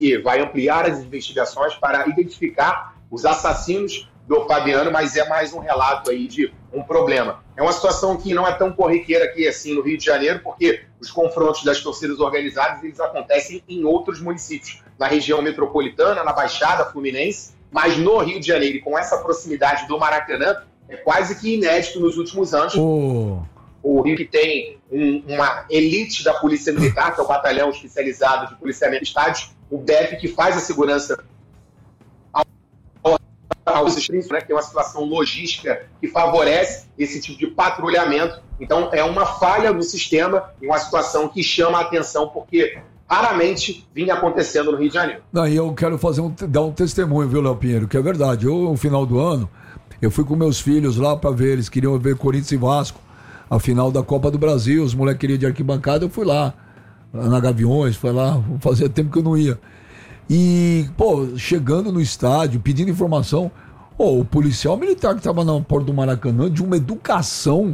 que vai ampliar as investigações para identificar os assassinos do Fabiano, mas é mais um relato aí de um problema. É uma situação que não é tão corriqueira aqui assim no Rio de Janeiro, porque os confrontos das torcidas organizadas eles acontecem em outros municípios, na região metropolitana, na Baixada Fluminense, mas no Rio de Janeiro, e com essa proximidade do Maracanã, é quase que inédito nos últimos anos. O Rio que tem uma elite da Polícia Militar, que é o Batalhão Especializado de Policiamento de Estádios, o BEP, que faz a segurança aos streams, né, que é uma situação logística que favorece esse tipo de patrulhamento. Então, é uma falha no sistema e uma situação que chama a atenção, porque raramente vinha acontecendo no Rio de Janeiro. E eu quero dar um testemunho, viu, Léo Pinheiro, que é verdade. No final do ano, eu fui com meus filhos lá para ver, eles queriam ver Corinthians e Vasco, a final da Copa do Brasil, os moleques queriam de arquibancada, eu fui lá na Gaviões, foi lá, fazia tempo que eu não ia. E, chegando no estádio, pedindo informação, o policial militar que estava na porta do Maracanã, de uma educação,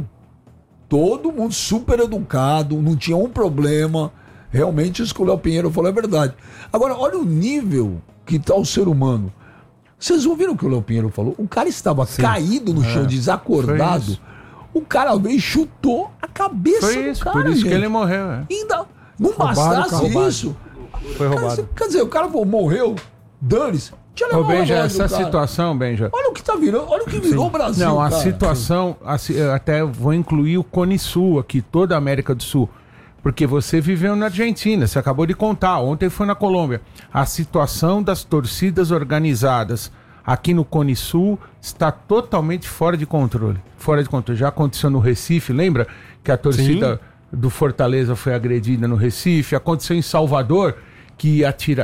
todo mundo super educado, não tinha um problema. Realmente isso que o Léo Pinheiro falou é verdade. Agora, olha o nível que está o ser humano. Vocês ouviram o que o Léo Pinheiro falou? O cara estava caído no chão, desacordado. O cara veio e chutou a cabeça do cara, por isso gente. que ele morreu. Ainda não bastasse isso. Foi roubado. Quer dizer, o cara morreu, dane-se. Benja, essa situação, Benja. Olha o que tá virando, olha o que virou o Brasil. Não, a situação, eu até vou incluir o Cone Sul aqui, toda a América do Sul. Porque você viveu na Argentina, você acabou de contar, ontem foi na Colômbia. A situação das torcidas organizadas aqui no Cone Sul está totalmente fora de controle. Fora de controle. Já aconteceu no Recife, lembra? Que a torcida do Fortaleza foi agredida no Recife. Aconteceu em Salvador, que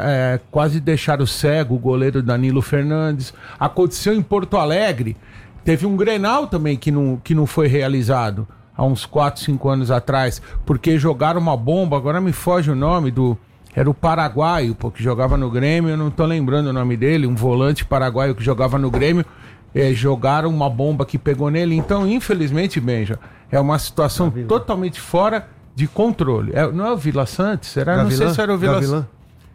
quase deixaram cego o goleiro Danilo Fernandes. Aconteceu em Porto Alegre. Teve um Grenal também que não foi realizado há uns 4, 5 anos atrás, porque jogaram uma bomba, agora me foge o nome era o paraguaio, que jogava no Grêmio, eu não tô lembrando o nome dele, um volante paraguaio que jogava no Grêmio, jogaram uma bomba que pegou nele. Então, infelizmente, Benja, é uma situação totalmente fora de controle. Não é o Vila Santos? Será? Gavilã? Não sei se era o Vila Santos.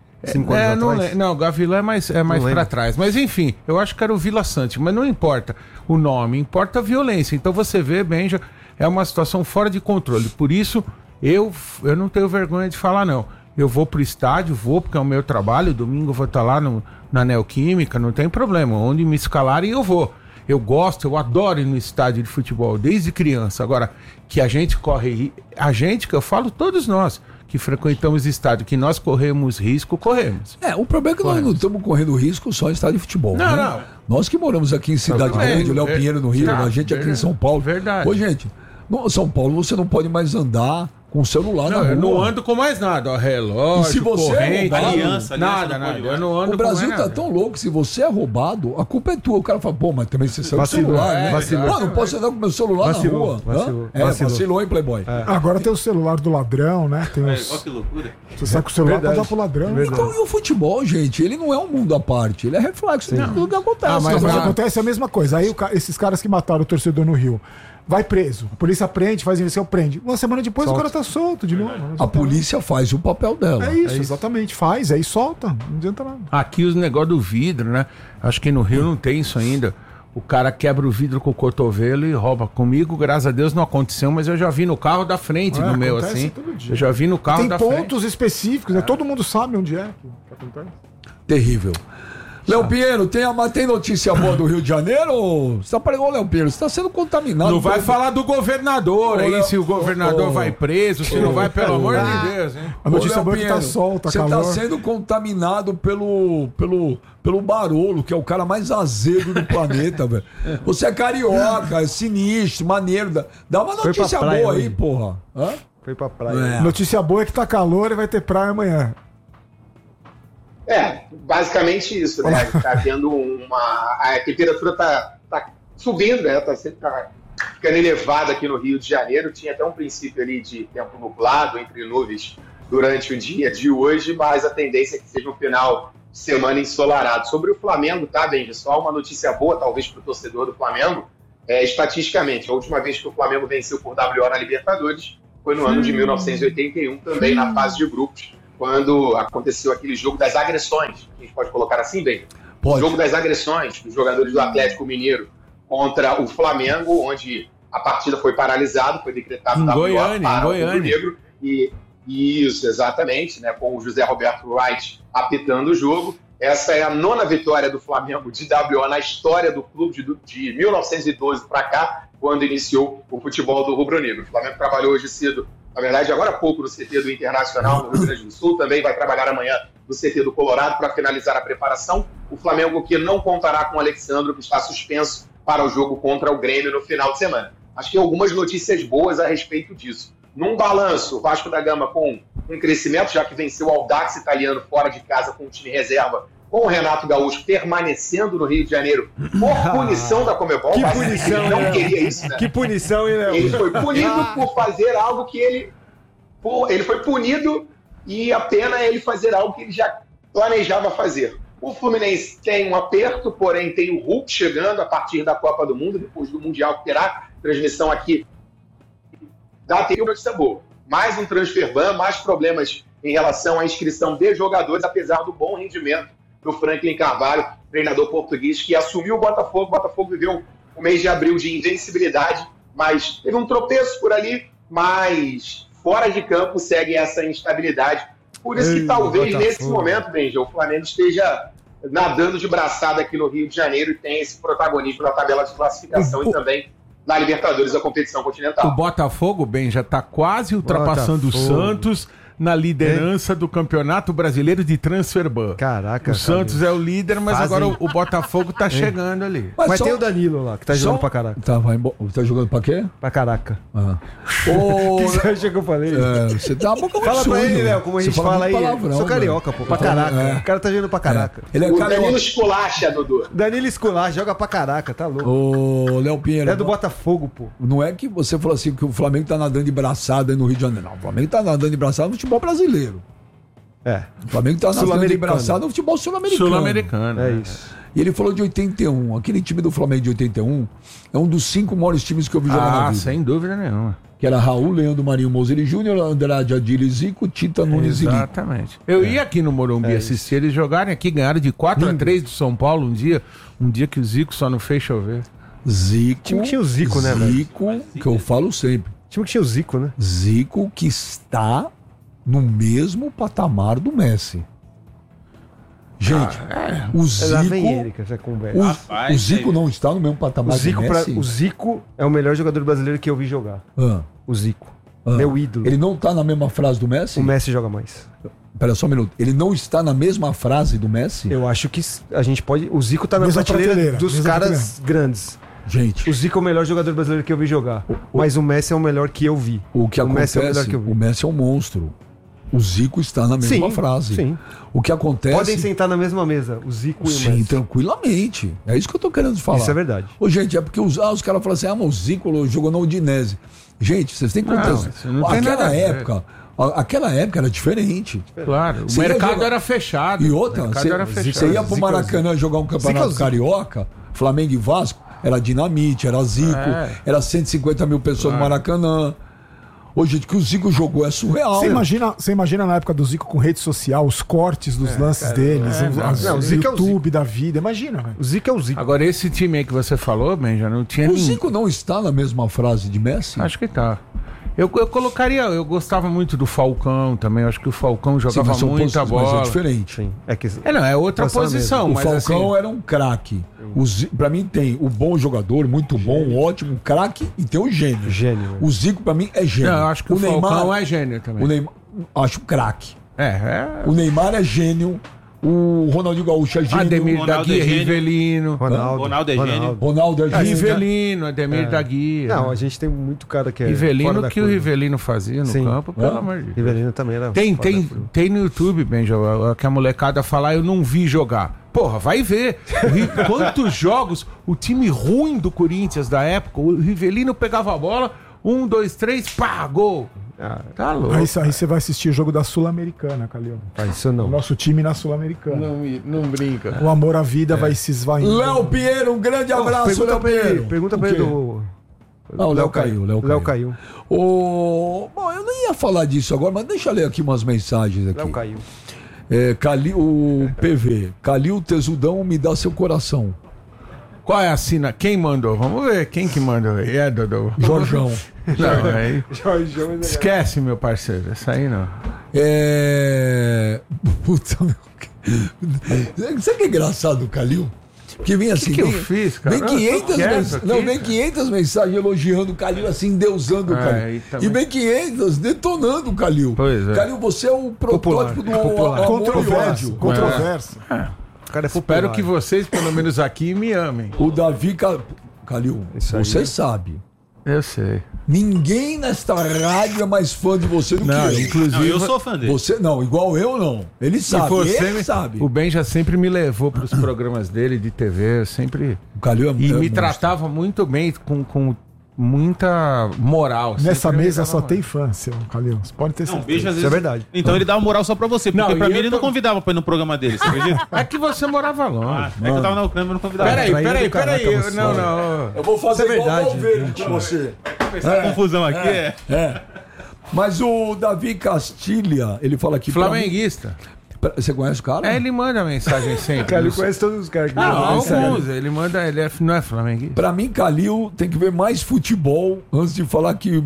5 anos atrás? Não, Gavilã é mais pra trás. Mas enfim, eu acho que era o Vila Santos, mas não importa o nome, importa a violência. Então você vê, Benja, é uma situação fora de controle. Por isso, eu não tenho vergonha de falar, não. Eu vou pro estádio, porque é o meu trabalho, domingo eu vou estar lá na Neoquímica, não tem problema. Onde me escalarem, eu vou. Eu adoro ir no estádio de futebol, desde criança. Agora, que a gente corre... que eu falo todos nós, que frequentamos estádio, que nós corremos risco, corremos. O problema é que nós não estamos correndo risco só em estádio de futebol. Não. Nós que moramos aqui em Cidade Grande, o Léo Pinheiro no Rio, a gente aqui em São Paulo. Verdade. Ô, gente, no São Paulo você não pode mais andar com o celular na rua. Eu não ando com mais nada, relógio, e se você corrente, aliança, nada. Eu não ando com mais nada. O Brasil tá tão louco, se você é roubado, a culpa é tua. O cara fala, mas também você saiu do celular, né? Vacilou. Não posso andar com meu celular na rua. Vacilou, hein, Playboy? Agora tem o celular do ladrão, né? Tem Olha que loucura. Você sai com o celular pra dar pro ladrão. E o futebol, gente, ele não é um mundo à parte, ele é reflexo de tudo que acontece. Mas acontece a mesma coisa. Aí esses caras que mataram o torcedor no Rio, vai preso. A polícia prende, faz investigação, prende. Uma semana depois o cara tá solto de novo. A polícia faz o papel dela. É isso, exatamente. Faz, aí solta. Não adianta nada. Aqui os negócios do vidro, né? Acho que no Rio não tem isso ainda. O cara quebra o vidro com o cotovelo e rouba. Comigo, graças a Deus, não aconteceu, mas eu já vi no carro da frente do meu, assim. Eu já vi no carro da frente. Tem pontos específicos, né? Todo mundo sabe onde é que acontece. Terrível. Léo Pinheiro, tem notícia boa do Rio de Janeiro? Você tá parecendo, Léo Pinheiro, você tá sendo contaminado. Não vai falar do governador aí, se o governador vai preso, se não vai, pelo amor de Deus, hein? A notícia boa é que tá solta, você tá sendo contaminado pelo Barolo, que é o cara mais azedo do planeta, velho. Você é carioca, é sinistro, maneiro. Dá uma notícia boa aí, porra. Foi pra praia. Notícia boa é que tá calor e vai ter praia amanhã. Basicamente isso, né? Tá tendo a temperatura tá subindo, né? Tá ficando elevada aqui no Rio de Janeiro. Tinha até um princípio ali de tempo nublado, entre nuvens, durante o dia de hoje, mas a tendência é que seja um final de semana ensolarado. Sobre o Flamengo, tá, Benja? Só uma notícia boa, talvez, para o torcedor do Flamengo. Estatisticamente, a última vez que o Flamengo venceu por WO na Libertadores foi no ano de 1981, também na fase de grupos. quando aconteceu aquele jogo das agressões, a gente pode colocar assim, bem? Pode. O jogo das agressões dos jogadores do Atlético Mineiro contra o Flamengo, onde a partida foi paralisada, foi decretado em WO Goiânia, para o Goiânia. Rubro-Negro. E isso, exatamente, né, com o José Roberto Wright apitando o jogo. Essa é a 9ª vitória do Flamengo de WO na história do clube de 1912 para cá, quando iniciou o futebol do Rubro-Negro. O Flamengo trabalhou hoje cedo, na verdade agora há pouco, no CT do Internacional, no Rio Grande do Sul, também vai trabalhar amanhã no CT do Colorado para finalizar a preparação. O Flamengo que não contará com o Alexandro, que está suspenso para o jogo contra o Grêmio no final de semana. Acho que algumas notícias boas a respeito disso. Num balanço, o Vasco da Gama com um crescimento, já que venceu o Audax italiano fora de casa com o time reserva, com o Renato Gaúcho permanecendo no Rio de Janeiro por punição da Conmebol. Que punição, ele não Léo. queria isso, né? Que punição, hein, Léo? Ele foi punido por fazer algo que ele foi punido, e a pena é ele fazer algo que ele já planejava fazer. O Fluminense tem um aperto, porém tem o Hulk chegando a partir da Copa do Mundo, depois do Mundial, que terá transmissão aqui da TV. Notícia boa. Mais um transfer ban, mais problemas em relação à inscrição de jogadores, apesar do bom rendimento do Franklin Carvalho, treinador português, que assumiu o Botafogo. O Botafogo viveu o mês de abril de invencibilidade, mas teve um tropeço por ali, mas fora de campo segue essa instabilidade. Por isso que talvez nesse momento, Benja, o Flamengo esteja nadando de braçada aqui no Rio de Janeiro e tem esse protagonismo na tabela de classificação e também na Libertadores da competição continental. O Botafogo, bem, já está quase ultrapassando o Santos na liderança do Campeonato Brasileiro de Transfer Ban. Caraca. O Santos é o líder, mas agora o Botafogo tá chegando ali. Mas só- tem o Danilo lá, que tá jogando pra caraca. Tá jogando pra quê? Pra caraca. Ah. O que você acha que eu falei? Você tá uma boca muito Fala pra suja, ele, né? Léo, como a Você gente fala aí. palavrão, Sou né? carioca, pô. Pra caraca. É. O cara tá jogando pra caraca. Ele é O Danilo carioca. esculacha, Dudu. Danilo Escolar joga pra caraca, tá louco. Ô, Léo Pinheiro. É do Botafogo, pô. Não é que você falou assim que o Flamengo tá nadando de braçada aí no Rio de Janeiro. Não, o Flamengo tá nadando de braçada no futebol brasileiro. É, O Flamengo tá nadando de Sul-Americano. braçada no futebol sul-americano. Sul-Americano. é isso. E ele falou de 81. Aquele time do Flamengo de 81 é um dos 5 maiores times que eu vi jogar na Ah, vida. sem dúvida nenhuma. Que era Raul, Leandro, Marinho, Moser Júnior, Andrade, Adílio, Zico, Tita, Nunes e Lico. Exatamente. Eu ia aqui no Morumbi assistir eles jogarem aqui, ganharam de 4-3 do São Paulo um dia que o Zico só não fez chover. Zico. Time que tinha o Zico, né, velho? Zico, que eu falo sempre. Time que tinha o Zico, né? Zico que está no mesmo patamar do Messi. Gente, o Lá vem Zico. ele, que essa conversa. O Zico não está no mesmo patamar do Messi. O Zico é o melhor jogador brasileiro que eu vi jogar. Ah, O Zico. ah. Meu ídolo. Ele não está na mesma frase do Messi? O Messi joga mais. Pera só um minuto. Ele não está na mesma frase do Messi? Eu acho que a gente pode. O Zico tá na Mesma prateleira prateleira, dos mesma caras grandes. Gente, O Zico é o melhor jogador brasileiro que eu vi jogar. Mas o Messi é o melhor que eu vi. o que Messi é o melhor acontece, que eu vi. o Messi é um monstro. O Zico está na mesma Sim, frase. sim. O que acontece... Podem sentar na mesma mesa, o Zico e o Sim, Messi. tranquilamente. É isso que eu tô querendo falar. Isso é verdade. Ô, gente, é porque os caras falam assim, mas o Zico jogou na Udinese. Gente, vocês têm que Não, contexto. isso não tem nada Aquela a ver. época, aquela época era diferente. Claro, o Você ia mercado jogar- era fechado. E outra, o mercado era você fechado. ia pro Zico é o Maracanã jogar um campeonato Zico. carioca, Flamengo e Vasco, era dinamite, era Zico, era 150 mil pessoas no Maracanã. Hoje, o que o Zico jogou é surreal. Você imagina na época do Zico com rede social, os cortes dos lances deles, o o Zico é o YouTube da vida. Imagina, velho. O Zico é o Zico. Agora, esse time aí que você falou, Benja, não tinha O ninguém. Zico não está na mesma frase de Messi? Acho que tá. Eu colocaria, eu gostava muito do Falcão também, acho que o Falcão jogava são muita posições, mas bola. é diferente. Sim. É que Não, é outra Posição posição, O mas Falcão assim, era um craque. Pra mim tem o bom jogador, muito bom, ótimo, craque, e tem o gênio. Gênio, O Zico pra mim é gênio. não, eu acho que o Falcão é gênio também. O Neymar, acho craque. É. O Neymar é gênio. O Ronaldinho Gaúcho é gênio. Ademir da Ronaldo Guia, é gênio. Rivelino. Ronaldo é gênio. Ronaldo é gênio. Rivelino, Ademir da Guia. Não, a gente tem muito cara que é. Rivelino, fora o da que o curva. Rivelino fazia no Sim. campo, pelo amor de Deus. Rivelino também era. Tem, fora tem, da curva. tem no YouTube, Benja, que a molecada fala, eu não vi jogar. Porra, vai ver. Quantos jogos o time ruim do Corinthians da época, o Rivelino pegava a bola, 1, 2, 3, pá, gol. Ah, Tá louco. Aí você vai assistir o jogo da Sul-Americana, Calil. faz isso O não. nosso time na Sul-Americana. Não brinca. O amor à vida vai se esvaindo. Léo Pinheiro, um grande abraço, Pergunta Léo pra ele, Pinheiro. pergunta pra O ele quê? O Léo caiu. Léo caiu. Bom, eu não ia falar disso agora, mas deixa eu ler aqui umas mensagens aqui. Léo caiu. O PV. Calil Tesudão, me dá seu coração. Qual é a assina? Quem mandou? Vamos ver. Quem que mandou? Dodô. Jorjão. Não, aí... Jorjão, Esquece, meu parceiro. Essa aí não. Puta, meu... Sabe que é engraçado do Calil? Porque vem assim. que eu fiz, cara? Vem 500 mensagens elogiando o Calil, assim, endeusando o Calil. também. E vem 500 detonando o Calil. Pois é. Calil, você é o protótipo do amor Controverso. e ódio. Controverso. O cara é Espero popular. que vocês, pelo menos aqui, me amem. O Davi Calil, Isso aí, você né? sabe. Eu sei. Ninguém nesta rádio é mais fã de você do que eu. Inclusive... Não, eu sou fã dele. Você, não, igual eu não. Ele sabe, ele sabe. O Ben já sempre me levou para os programas dele de TV, eu sempre... O Calil E me monstro. tratava muito bem, com muita moral. Nessa Sempre me mesa dava só moral. tem fã, seu Calil. Você pode ter Não, certeza. beijo às Isso vezes. é verdade. Então ele dava moral só pra você, porque Não, pra e mim eu ele não tô- convidava pra ir no programa dele, você acredita? É que você morava longe. É que eu tava na Ucrânia, mas não convidava. Peraí. Caraca, você. Não. Eu vou fazer Isso é igual verdade, o Valverde com você. Essa confusão aqui é. Mas o Davi Castilha, ele fala aqui... pra Flamenguista. mim- Você conhece o cara? Ele manda mensagem sempre. Calil conhece todos os caras que Não, mandam mensagem. alguns. Ele manda... não é flamenguista? Pra mim, Calil tem que ver mais futebol antes de falar que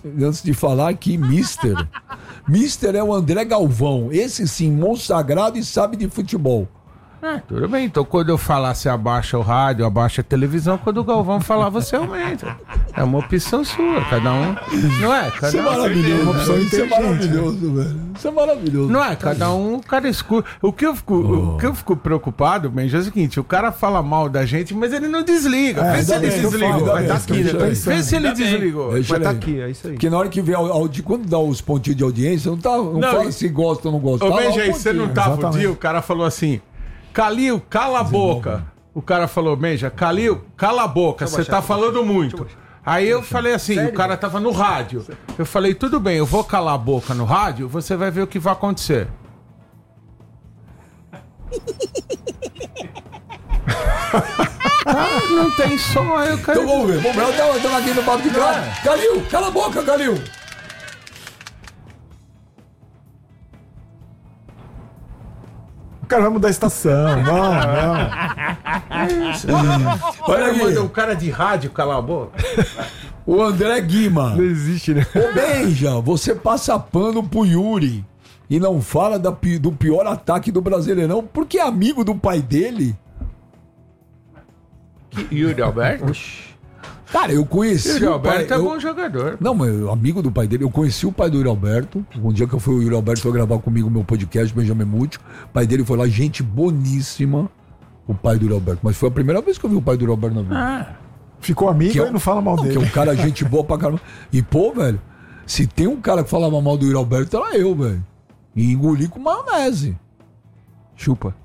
Mister. Mister é o André Galvão. Esse sim, monstro sagrado e sabe de futebol. Tudo bem. Então quando eu falar você abaixa o rádio, abaixa a televisão, quando o Galvão falar você aumenta. É uma opção sua, cada um. Não é? Isso é maravilhoso. Isso é maravilhoso, velho. Isso é maravilhoso. Não é? Cada um, o cara escuta. O que eu fico preocupado, Benja, é o seguinte: o cara fala mal da gente, mas ele não desliga. Vê se ele desligou. Vai estar aqui, né? Vê se ele desligou. Deixa Vai ele estar aí. aqui, é isso aí. Porque na hora que vê quando dá os pontinhos de audiência, não fala se gosta ou não gosta. Ô, Tá lá Benja, o aí você não pontinho. tava o exatamente. dia, o cara falou assim: Calil, cala a boca. O cara falou, Benja, Calil, cala a boca, você tá falando muito. Aí eu falei assim, o cara tava no rádio. Eu falei, tudo bem, eu vou calar a boca no rádio, você vai ver o que vai acontecer. Não tem som, aí o cara... Então vamos ver. Eu tava aqui no papo de cara. Calil, cala a boca, Calil. O cara vai mudar a estação. Não. Olha aqui. Manda um cara de rádio calar a boca. O André Guima. Não existe, né? Ô Benja, você passa pano pro Yuri e não fala do pior ataque do Brasileirão porque é amigo do pai dele? Yuri Alberto? Cara, eu conheci Yuri o pai... Alberto é bom jogador. Não, mas amigo do pai dele, eu conheci o pai do Yuri Alberto. Um dia que eu fui, o Yuri Alberto foi gravar comigo o meu podcast, Benjamin Múcio. O pai dele foi lá, gente boníssima, o pai do Yuri Alberto. Mas foi a primeira vez que eu vi o pai do Yuri Alberto na vida. Ficou amigo Que é e não fala mal Que dele. é um cara gente boa pra caramba. E, pô, velho, se tem um cara que falava mal do Yuri Alberto, era eu, velho. E engoli com maionese. Chupa.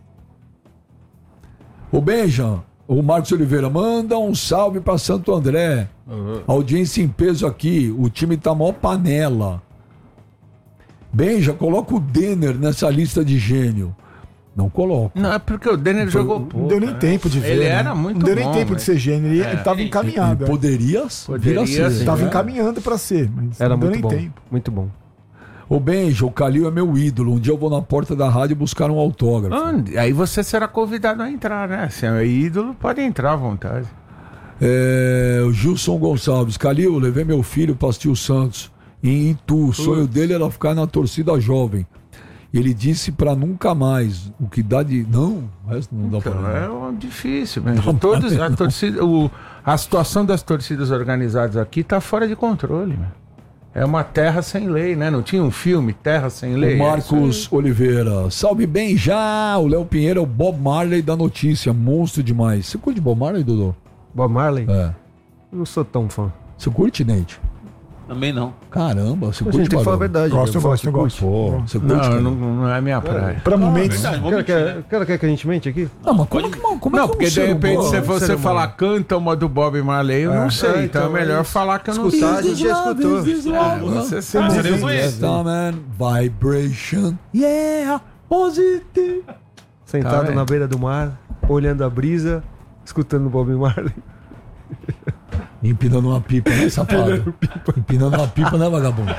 Ô, Benja, o Marcos Oliveira, manda um salve pra Santo André. Audiência em peso aqui. O time tá mó panela. Benja, coloca o Denner nessa lista de gênio. Não coloco. Não, é porque o Denner jogou pouco. Não deu nem tempo de ver. Ele né? era muito Não deu nem bom, tempo mas- de ser gênio. Ele tava encaminhado. Poderia vir a ser. ser. Tava né? encaminhando pra ser, mas Era não deu muito nem bom. tempo. Muito bom. Ô Benja, o Calil é meu ídolo. Um dia eu vou na porta da rádio buscar um autógrafo. Aí você será convidado a entrar, né? Se é ídolo, pode entrar à vontade. O Gilson Gonçalves. Calil, eu levei meu filho para assistir o Santos em Itu. O sonho dele era ficar na torcida jovem. Ele disse para nunca mais. O que dá de... Não, o resto não dá Então, pra... difícil mesmo. Todos, a, torcida, a situação das torcidas organizadas aqui tá fora de controle, meu. É uma terra sem lei, né? Não tinha um filme, Terra Sem Lei? O Marcos Oliveira. Salve bem já! O Léo Pinheiro é o Bob Marley da notícia. Monstro demais. Você curte Bob Marley, Dodô? Bob Marley? É. Eu não sou tão fã. Você curte, Nate? Também não. Caramba, você A curte gente tem que falar a barulho? verdade. Gosto, eu né? gosto, eu gosto. Pô, você curte? Não, cara? não é minha praia. Pra momentos. Verdade, vamos O mentir, né? cara quer que a gente mente aqui? Não, mas como é Não, que porque um de ser repente, humano- se você ser falar humano. canta uma do Bob Marley, eu não sei. Então é melhor falar que eu não Escutar, a sei. gente já escutou. Você sabe. Você nem conhece. Tá, man. Vibration. Yeah, positive. Sentado vendo? na beira do mar, olhando a brisa, escutando Bob Marley. Empinando uma pipa, né, safado? Empinando uma pipa, né, vagabundo?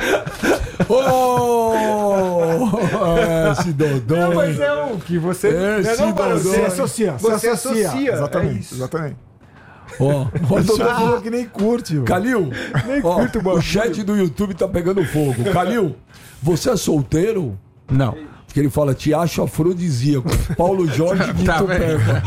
Esse Dodô. Não, mas é o que você. Você associa. Você associa. Exatamente. Exatamente. Ó, O Dodô falou que nem curte. Mano. Calil, Nem ó, curto, mano. o chat do YouTube tá pegando fogo. Calil, você é solteiro? Não. Porque ele fala, te acho afrodisíaco. Paulo Jorge de Tá Itupeva.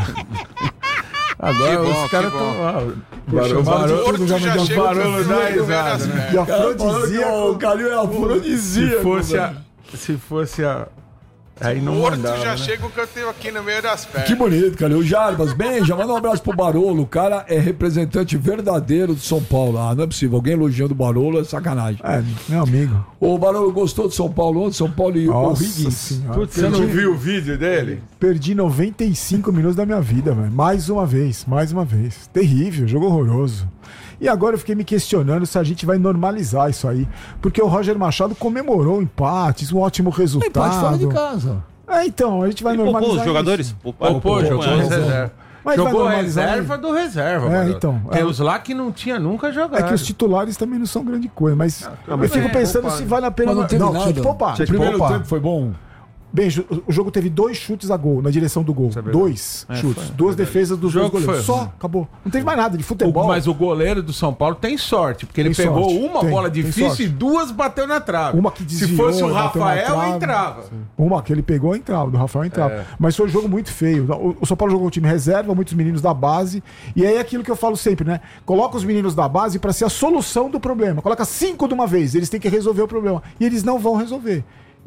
Agora Que bom, os caras que bom. estão. Morto já chega com barulho da frio no meio das risada, né? pernas. E O afrodisíaco. Calil é afrodisíaco. Se fosse a. Aí não Morto mandava, já né? chega o que eu tenho aqui no meio das pernas. Que bonito, Calil. Jarbas, Benja, manda um abraço pro Barolo. O cara é representante verdadeiro do São Paulo. Ah, não é possível. Alguém elogiando o Barolo é sacanagem. É, meu amigo. O Barolo gostou de São Paulo ontem? São Paulo e o Higgins. Senhora. Putz, você não viu o vídeo dele? Perdi 95 minutos da minha vida, velho. Mais uma vez. Terrível, jogo horroroso. E agora eu fiquei me questionando se a gente vai normalizar isso aí. Porque o Roger Machado comemorou empates, um ótimo resultado. Empate fora de casa. É, então, a gente vai Ele normalizar poupou os jogadores? isso. Jogou reserva. Mas vai Jogou normalizar reserva do reserva. É, mano. então, Tem é. os lá que não tinha nunca jogado. É que os titulares também não são grande coisa, mas eu fico pensando se vale a pena... Mas não teve nada. tinha que poupar. O primeiro tempo foi bom. Bem, o jogo teve 2 chutes a gol, na direção do gol. 2 chutes. 2 defesas dos dois jogo goleiros. foi- Só, acabou. Não teve mais nada de futebol. Mas o goleiro do São Paulo tem sorte, porque ele Tem pegou sorte. uma Tem, bola tem difícil sorte. e 2 bateu na trave. Uma que desviou, Se fosse o bateu na Rafael, trave. entrava. Uma que ele pegou entrava, do Rafael entrava. Mas foi um jogo muito feio. O São Paulo jogou um time reserva, muitos meninos da base. E aí é aquilo que eu falo sempre, né? Coloca os meninos da base pra ser a solução do problema. Coloca 5 de uma vez, eles têm que resolver o problema. E eles não vão resolver.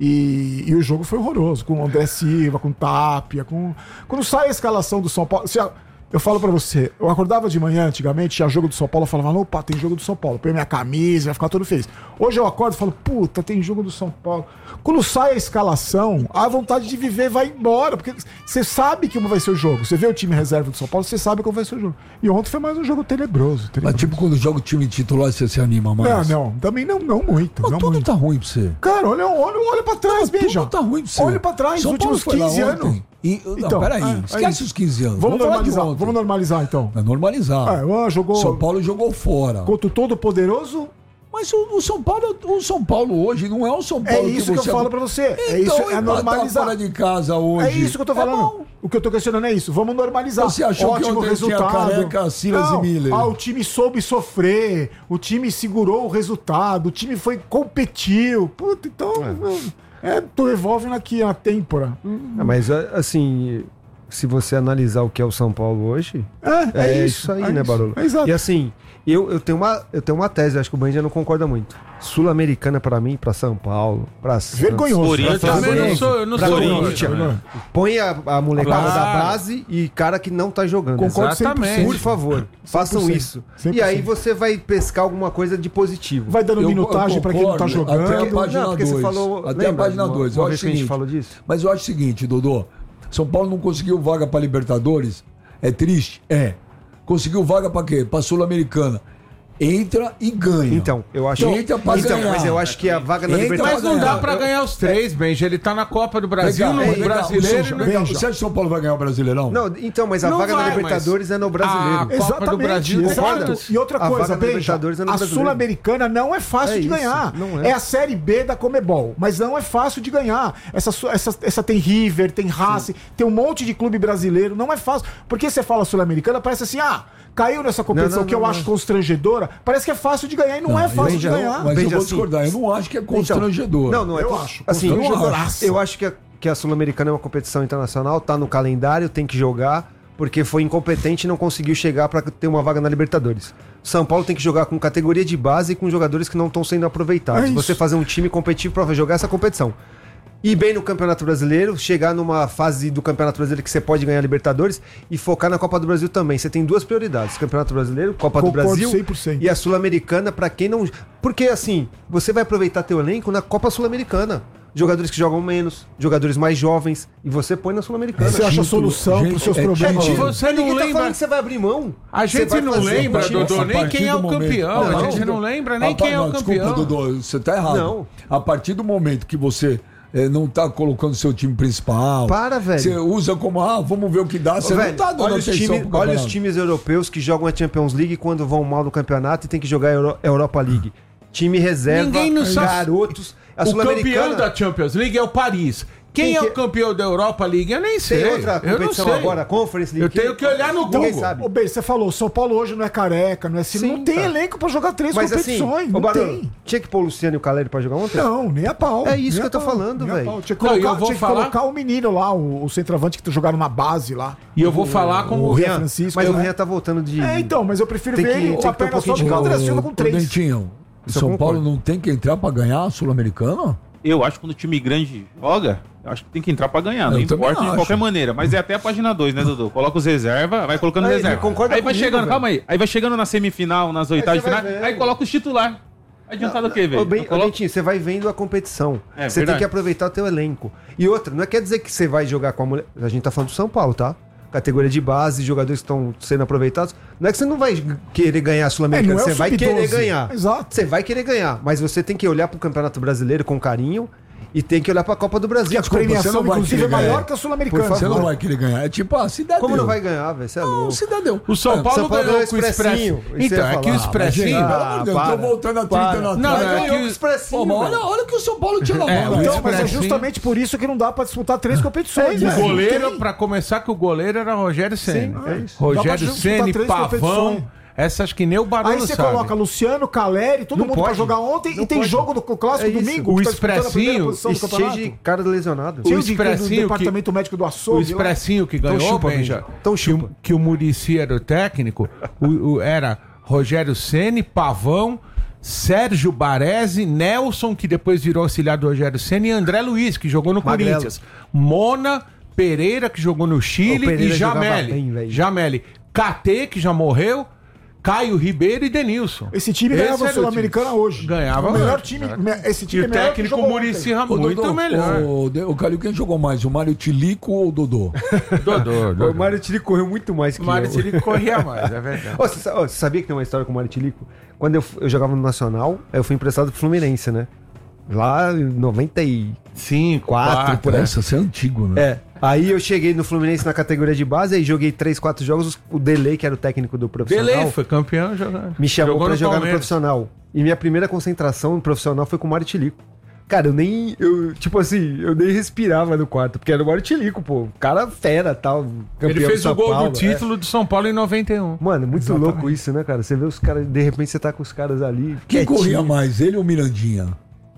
E o jogo foi horroroso, com o André Silva, com o Tapia, quando sai a escalação do São Paulo. Eu falo pra você, eu acordava de manhã antigamente, tinha jogo do São Paulo, eu falava, opa, tem jogo do São Paulo, põe minha camisa, vai ficar todo feliz. Hoje eu acordo e falo, puta, tem jogo do São Paulo. Quando sai a escalação, a vontade de viver vai embora, porque você sabe como vai ser o jogo. Você vê o time reserva do São Paulo, você sabe como vai ser o jogo. E ontem foi mais um jogo tenebroso. Mas tipo, quando joga o time titular, você se anima mais. Não, também não muito. Mas Não tudo muito. tá ruim pra você. Cara, olha pra trás, Benja. Tudo tá ruim pra você. Olha pra trás, São nos últimos Paulo foi 15 lá anos. ontem. Não, peraí. Esquece os 15 anos. Vamos falar de normalizar, ontem. vamos normalizar então. É normalizar. Jogou São Paulo jogou fora. contra o Todo-Poderoso. Mas o São Paulo hoje não é o São Paulo É isso que eu falo pra você. É isso, é empatar normalizar. fora de casa hoje. É isso que eu tô falando. bom. O que eu tô questionando é isso. Vamos normalizar. Você achou que Ótimo ontem resultado. tinha Careca, Silas e Miller? O time soube sofrer. O time segurou o resultado. O time competiu. Puta, então... tu revolve aqui na têmpora. Mas assim, se você analisar o que é o São Paulo hoje, é isso aí, né, Barolo? É exato. E assim, eu tenho uma tese, acho que o Benja não concorda muito. Sul-Americana pra mim, pra São Paulo, pra Santos, Vergonhoso. Corinthians Eu também não sou, eu não pra sou. Corinthians. Põe a molecada Claro. da base e cara que não tá jogando. Concordo 100%. Exatamente. Por favor, façam 100%. isso. 100%. E aí você vai pescar alguma coisa de positivo. Vai dando Eu minutagem pra quem não tá concordo, jogando. até a página Não, porque você 2. falou- Até lembra? a página 2. Uma Eu vez acho que a gente seguinte, falou disso. Mas eu acho o seguinte, Dodô. São Paulo não conseguiu vaga pra Libertadores. É triste? É. Conseguiu vaga pra quê? Pra Sul-Americana. Entra e ganha. Então, eu acho Entra pra ganhar. mas eu acho que a vaga na Entra Libertadores. Mas não dá ganhar. pra ganhar os 3, Benja. Ele tá na Copa do Brasil, Legal, no legal. brasileiro. Legal. Benja. Você acha que São Paulo vai ganhar o Brasileirão? Não, então, mas a Não vaga vai, na Libertadores é no brasileiro. a Copa do Brasil, exato. E outra A coisa, vaga da Benja, Libertadores é no a brasileiro. Sul-Americana não é fácil É de isso, ganhar. não é. É a Série B da Comebol, mas não é fácil de ganhar. Essa tem River, tem Racing, tem um monte de clube brasileiro, não é fácil. Porque você fala Sul-Americana, parece assim, caiu nessa competição Não, que eu não, acho não. constrangedora, parece que é fácil de ganhar e não é fácil de Benja, ganhar. Mas eu Benja, vou assim, discordar. Eu não acho que é constrangedor. Não é. Eu acho. Assim, Constrangedoraço. eu acho que a Sul-Americana é uma competição internacional, tá no calendário, tem que jogar, porque foi incompetente e não conseguiu chegar pra ter uma vaga na Libertadores. São Paulo tem que jogar com categoria de base e com jogadores que não estão sendo aproveitados. É isso. Você fazer um time competitivo pra jogar essa competição. Ir bem no Campeonato Brasileiro, chegar numa fase do Campeonato Brasileiro que você pode ganhar Libertadores e focar na Copa do Brasil também. Você tem 2 prioridades: Campeonato Brasileiro, Copa do Concordo Brasil 100%. e a Sul-Americana, pra quem não. Porque assim, você vai aproveitar teu elenco na Copa Sul-Americana. Jogadores que jogam menos, jogadores mais jovens, e você põe na Sul-Americana. Você acha a solução gente, para os seus é problemas? título. Você não Ninguém tá lembra. falando que você vai abrir mão. A Você gente vai não fazer lembra, um time- Dodô, A nem partir quem é do o momento- campeão. Não, A gente não lembra nem quem é o campeão. Desculpa, Dodô, você tá errado. Não. A partir do momento que você não tá colocando seu time principal. Para, velho. Você usa como, vamos ver o que dá. Você Velho, não tá dando olha, atenção pro olha os campeonato. times europeus que jogam a Champions League quando vão mal no campeonato e tem que jogar a Europa League. Time reserva, Ninguém não sabe. garotos. A O campeão Sul-Americana... da Champions League é o Paris. Quem é o campeão da Europa League? Eu nem sei. Tem outra Eu não competição sei. agora, Conference League. Eu tenho que olhar no Ninguém Google. sabe. Ô, Bey, você falou, São Paulo hoje não é careca, não é assim, Sim, não tem tá. elenco pra jogar 3 Mas assim, competições, ô, não Barão, tem. tinha que pôr o Luciano e o Caleri pra jogar ontem? Não, nem a pau. É isso nem que eu tô a pau, falando, nem a velho. pau. Tinha que Não, e colocar, eu vou tinha que falar- colocar o menino lá, o centroavante que jogaram na base lá. E eu vou falar como o o Rian Rian, Francisco, mas o né? Rian tá voltando de... Então, mas eu prefiro Tem ver que- ele tem com a que ter um perna só pouquinho de com o calma. André Silva com 3. Dentinho, Isso eu São Paulo concordo. não tem que entrar pra ganhar a Sul-Americana? Eu acho que quando o time grande joga, eu acho que tem que entrar pra ganhar. Não Eu também importa de acho. qualquer maneira. Mas é até a página 2, né, Dudu? Coloca os reserva, vai colocando Aí, reserva. concorda Aí vai comigo, chegando, velho. calma aí. Aí vai chegando na semifinal, nas oitavas de você vai final. vendo. Aí coloca os titular. Adiantado o quê, velho? Ô, bem, Não coloca- Dentinho, você vai vendo a competição. É, Você tem verdade. que aproveitar o teu elenco. E outra, não quer dizer que você vai jogar com a mulher... A gente tá falando do São Paulo, tá? Categoria de base, jogadores que estão sendo aproveitados. Não é que você não vai querer ganhar a Sul-Americana, não é o você vai sub-12. querer ganhar. Exato. Você vai querer ganhar, mas você tem que olhar pro Campeonato Brasileiro com carinho e tem que olhar pra Copa do Brasil. Que a Desculpa, você premiação, não vai inclusive, é querer ganhar. maior que a Sul-Americana. Por favor. Você não vai querer ganhar. É tipo, cidadão. Como não vai ganhar, velho? Você é Não, louco. cidadão. O São Paulo São Paulo ganhou ganhou com o Expressinho. Expressinho. Isso Então, eu ia é que o falar. Expressinho... Pelo amor de Deus, para, tô voltando a 30 para. anos Não, atrás. é ganhou que com o Expressinho, Pô, velho. olha o que o São Paulo tinha na É, mão. o Então, mas é Expressinho- justamente por isso que não dá pra disputar 3 competições, O velho. goleiro, Tem. pra começar, que o goleiro era Rogério Ceni. Sim, é isso. Dá Rogério pra disputar Ceni, 3 Pavão, competições. essas que nem o Barulho Aí você sabe. coloca Luciano, Caleri, todo Não mundo pra pode. jogar ontem Não e tem pode. jogo do clássico É isso. domingo. O que tá disputando a primeira Expressinho, posição do Cheio campeonato. de cara lesionado. Cheio O de Expressinho do departamento médico do O açougue. lá. Expressinho que ganhou, chupa, Benja, Benja. Então chupa. que o Muricy era o técnico, era Rogério Ceni, Pavão, Sérgio Baresi, Nelson, que depois virou auxiliar do Rogério Ceni, e André Luiz, que jogou no Magrelo. Corinthians. Mona, Pereira, que jogou no Chile, O Pereira e jogava Jameli. bem, velho. Jameli. KT, que já morreu, Caio Ribeiro e Denilson. Esse time Esse ganhava a era o Sul-Americana time. hoje. Ganhava O melhor hoje. time. Esse E time é o melhor que técnico jogou Muricy ontem. Ô, muito Dodô, melhor. O Calil, quem jogou mais? O Mário Tilico ou o Dodô? Dodô. O Mário Tilico correu muito mais que O Mário eu. Tilico corria mais, é verdade. Ô, você sabia que tem uma história com o Mário Tilico? Quando eu jogava no Nacional, eu fui emprestado pro Fluminense, né? Lá em 94, 5, por aí. Essa é antigo, né? É. Aí eu cheguei no Fluminense na categoria de base, aí joguei 3, 4 jogos. O Delay, que era o técnico do profissional, Delay foi campeão jogando. me chamou Jogou pra no jogar no Palmeiras. profissional. E minha primeira concentração no profissional foi com o Mário Tilico. Cara, eu nem respirava no quarto, porque era o Mário Tilico, pô. Cara fera, tal. Campeão Ele fez do São o gol Paulo, do título do São Paulo em 91. Mano, muito Exatamente. louco isso, né, cara? Você vê os caras, de repente você tá com os caras ali. Quem quietinho. corria mais, ele ou Mirandinha?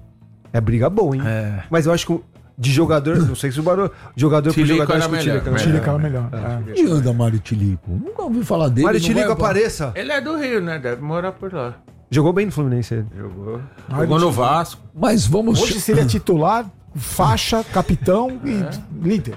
É briga boa, hein? É. Mas eu acho que de jogador, não sei se o Barulho. Jogador por Tilico jogador, era acho que o melhor, Tilico era Chile, melhor. cara, melhor. É. Onde anda Mário Tilico? Nunca ouvi falar dele. Mário não Tilico vai- apareça. Ele é do Rio, né? Deve morar por lá. Jogou bem no Fluminense ele. Jogou no Vasco. Mas vamos... Hoje seria titular, faixa, capitão e líder.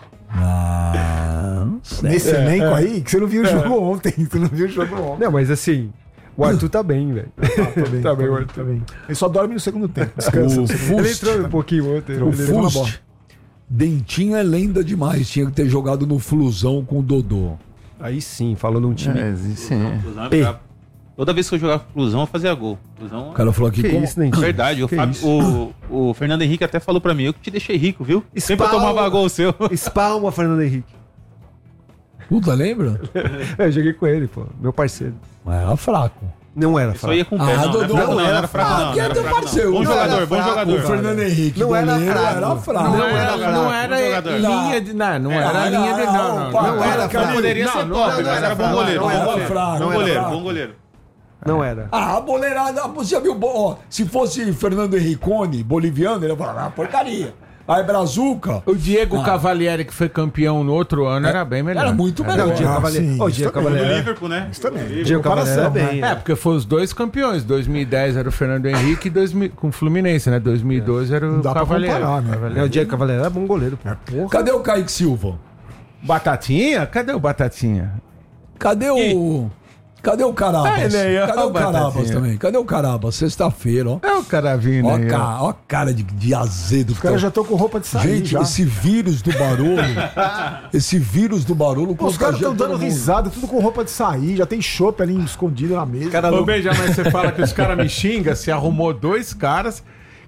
Ah, não sei. Nesse elenco aí, que você não viu o jogo ontem. Você não viu o jogo ontem. Não, mas assim, o Arthur tá bem, velho. Tá bem, o Arthur. Tá bem. Ele só dorme no segundo tempo. Descansa. O Ele Fust, entrou um pouquinho ontem. o ele entrou na bola. Fust, Dentinho é lenda demais. Tinha que ter jogado no Flusão com o Dodô. Aí sim, falou num time. Flusão é brabo. Toda vez que eu jogava Flusão, eu fazia gol. Flusão O cara falou aqui, Que como... isso, Dentinho? Verdade, Que isso? o Fernando Henrique até falou pra mim, eu que te deixei rico, viu? Sempre eu Espalma. tomava gol seu. Espalma, Fernando Henrique. Puta, lembra? Eu joguei com ele, pô. Meu parceiro. Mas era fraco. Não era, Só ia com o pé, Ah, não, Dodô, não não era fraco, não. que é Não era teu fraco, não. parceiro. Bom Não jogador, era bom fraco. jogador. O Fernando Henrique, Não era goleiro, fraco. era fraco. Não era era, fraco, não era bom jogador. linha de. Não era Não, linha de. não, Não, não, não era era. fraco. Poderia ser top, mas era bom goleiro. não Bom era goleiro. fraco, Bom não era goleiro, fraco. bom goleiro. Não era. Ah, a boleirada, você viu, ó, se fosse Fernando Henricone, boliviano, ele ia falar, porcaria. Aí Brazuca, O Diego Cavalieri, que foi campeão no outro ano, era bem melhor. era muito melhor. Não, o Diego Ah, Cavalieri. sim, Ô, o isso Diego também. Do Cavalieri. Liverpool, né? Isso também. Diego Cavalieri é Comparação, bem. né? É, porque foram os dois campeões. 2010 era o Fernando Henrique e 2000, com o Fluminense, né? 2012 era o Não dá pra Cavalieri. comparar, né? Cavalieri. É, o Diego Cavalieri era bom goleiro, pô. Cadê o Kaique Silva? Batatinha? Cadê o Batatinha? Cadê o... Cadê o Carabas? Ah, ele aí, ó, Cadê o o Batatinha. Carabas também? Cadê o Carabas? Sexta-feira, ó. É o cara vindo Ó, aí, ó. ó a cara de azedo. Os caras já estão com roupa de sair. Gente, já. esse vírus do barulho. Esse vírus do barulho. Os caras contagia estão dando todo mundo. risada, tudo com roupa de sair. Já tem chopp ali escondido na mesa. Ô, Benja, mas você fala que os caras me xingam, se arrumou dois caras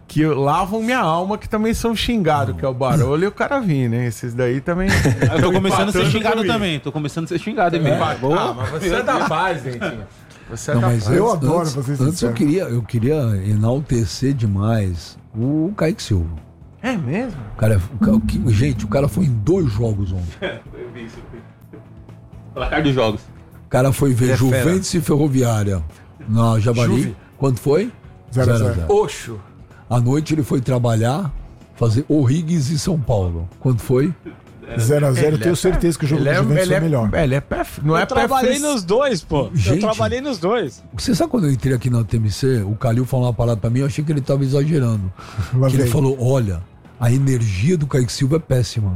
que lavam minha alma, que também são xingados, que é o Barolo e o Caravini, né? Esses daí também... Eu tô começando a ser xingado também. Tô começando a ser xingado, hein, Ah, mas você é da paz, Dentinho. Você é Não, da mas paz. Eu adoro antes, vocês antes eu sinceros. queria enaltecer demais o Kaique Silva. É mesmo? Gente, o cara foi em 2 jogos ontem. Eu vi isso. Placar dos jogos. O cara foi ver É Juventus e Ferroviária na Javari. Quanto foi? 0-0. Oxo. À noite ele foi trabalhar, fazer O'Higgins e São Paulo. Quanto foi? 0-0, eu tenho certeza que o jogo do Juventus foi melhor. Ele é pé, não é Eu trabalhei pé nos dois, pô. Gente. Eu trabalhei nos dois. Você sabe quando eu entrei aqui na TMC, o Calil falou uma parada pra mim, eu achei que ele tava exagerando. Lá Que ele vem. falou, olha, a energia do Kaique Silva é péssima.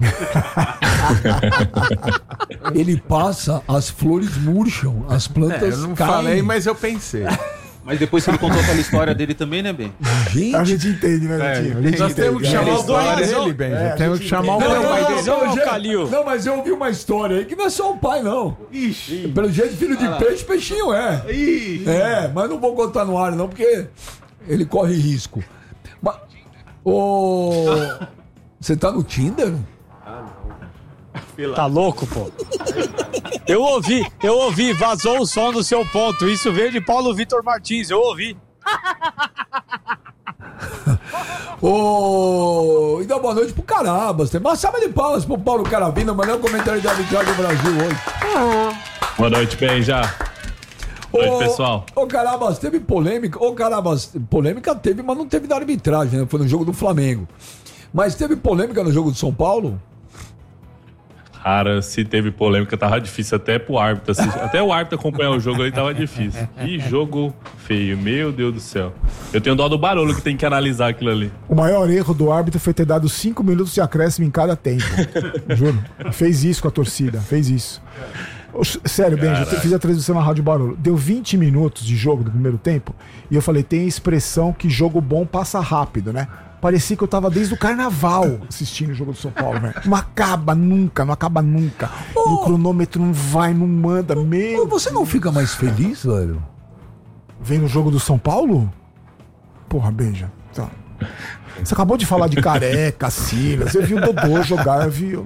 Ele passa, as flores murcham, as plantas eu não caem. falei, mas eu pensei. Mas depois que ele contou aquela história dele também, né, Ben? A Gente, gente entende, né, Netinho? A gente Nós entende. temos que chamar o pai dele, Ben. É, Temos que chamar o Não, pai não, dele. mas é o Calil. Não, mas eu ouvi uma história aí que não é só o pai, não. Ixi. Pelo jeito, filho de peixe, peixinho é. É, mas não vou contar no ar, não, porque ele corre risco. Mas, você tá no Tinder? Tá louco, pô? Eu ouvi, vazou o som do seu ponto. Isso veio de Paulo Vitor Martins, eu ouvi. E dá boa noite pro Carabas. Tem uma salva de palmas pro Paulo Caravina, o melhor comentário de arbitragem do Brasil hoje. Boa noite, Ben, já. Boa noite, pessoal. Ô Carabas, teve polêmica. Ô Carabas, polêmica teve, mas não teve da arbitragem, né? Foi no jogo do Flamengo. Mas teve polêmica no jogo do São Paulo? Cara, se teve polêmica, tava difícil até pro árbitro assistir. Até o árbitro acompanhar o jogo ali tava difícil. Que jogo feio, meu Deus do céu. Eu tenho dó do Barolo que tem que analisar aquilo ali. O maior erro do árbitro foi ter dado 5 minutos de acréscimo em cada tempo. Juro. Fez isso com a torcida, fez isso. Sério, Benji, eu fiz a transmissão na Rádio Barulho. Deu 20 minutos de jogo do primeiro tempo e eu falei, tem a expressão que jogo bom passa rápido, né? Parecia que eu tava desde o carnaval assistindo o jogo do São Paulo, velho. Não acaba nunca. E o cronômetro não vai, não manda, meu. Você não fica mais feliz, velho? Vem no jogo do São Paulo? Porra, Benja. Tá. Você acabou de falar de Careca, Silas. Eu vi o Dodô jogar, eu vi.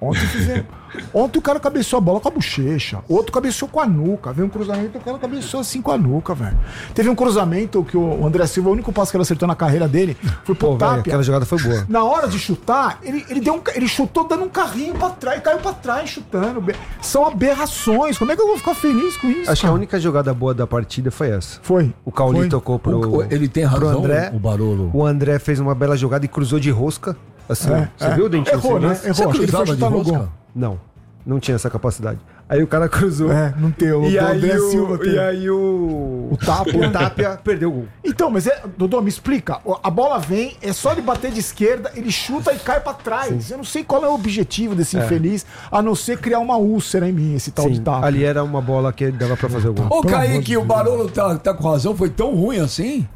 Ontem o cara cabeceou a bola com a bochecha. Outro cabeceou com a nuca. Veio um cruzamento, o cara cabeceou assim com a nuca, velho. Teve um cruzamento que o André Silva, o único passo que ele acertou na carreira dele foi pro Pô, velho, Tapia. aquela jogada foi boa. Na hora de chutar, ele chutou dando um carrinho pra trás, caiu pra trás chutando. São aberrações. Como é que eu vou ficar feliz com isso? Acho que a cara? única jogada boa da partida foi essa. Foi. O Cauli Foi. tocou pro Ele tem pro razão, André. o Barolo. O André fez uma bela jogada e cruzou de rosca. Assim, você viu o Dentinho? Errou, né? Você Errou. Acho que ele foi cruzava de chutar no gol. rosca? Não tinha essa capacidade. Aí o cara cruzou. Não tem. O E aí, André Silva tem. e aí o Tapia perdeu o gol. Então, mas Dodô, me explica. A bola vem, é só ele bater de esquerda, ele chuta e cai pra trás. Eu não sei qual é o objetivo desse infeliz, a não ser criar uma úlcera em mim, esse tal de Tapia. Ali era uma bola que dava pra fazer o gol. Ô, Pelo amor Kaique, de o Deus. Barolo tá com razão, foi tão ruim assim?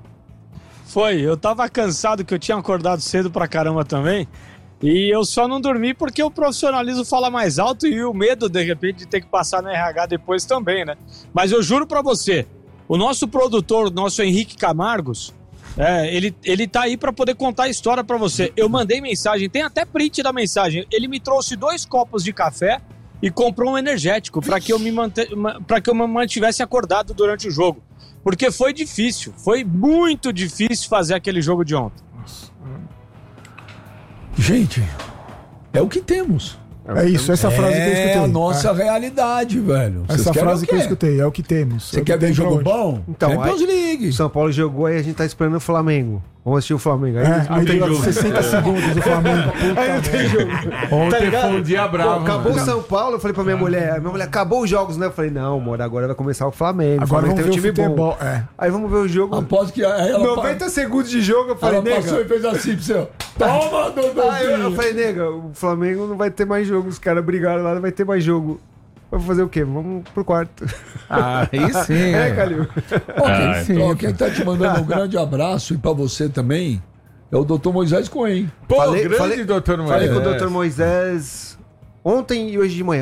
Foi, eu tava cansado que eu tinha acordado cedo pra caramba também. E eu só não dormi porque o profissionalismo fala mais alto e o medo, de repente, de ter que passar no RH depois também, né? Mas eu juro pra você, o nosso produtor, o nosso Henrique Camargos, ele tá aí pra poder contar a história pra você. Eu mandei mensagem, tem até print da mensagem. Ele me trouxe 2 copos de café e comprou um energético pra que eu me mantivesse acordado durante o jogo. Porque foi difícil, foi muito difícil fazer aquele jogo de ontem. Gente, é o que temos. É isso, essa frase que eu escutei. É a nossa realidade, velho. Vocês Essa querem frase o que eu quê? escutei, é o que temos. Você quer ver jogo bom? Então, Champions League. O São Paulo jogou e a gente tá esperando o Flamengo. Vamos assistir o Flamengo. Aí Aí tem dura jogo. 60 segundos do Flamengo. Puta Aí não tem jogo. Ontem ligado? foi um dia bravo. Pô, acabou o mano. São Paulo, eu falei pra minha mulher, acabou os jogos, né? Eu falei, não, amor, agora vai começar o Flamengo. Agora o Flamengo vamos ver o tem um time futebol. bom. Aí vamos ver o jogo. Após que ela 90 segundos de jogo, eu falei, ela passou e nega. fez assim pra você. Toma, Dodôzinho. Aí eu falei, nega, o Flamengo não vai ter mais jogo. Os caras brigaram lá, não vai ter mais jogo. Vamos fazer o quê? Vamos pro quarto. Ah, aí sim. Calil. Ó, quem tá te mandando um grande abraço e pra você também é o Dr. Moisés Cohen. Pô, Falei- grande falei- doutor Falei com o Moisés. Dr. Moisés ontem e hoje de manhã.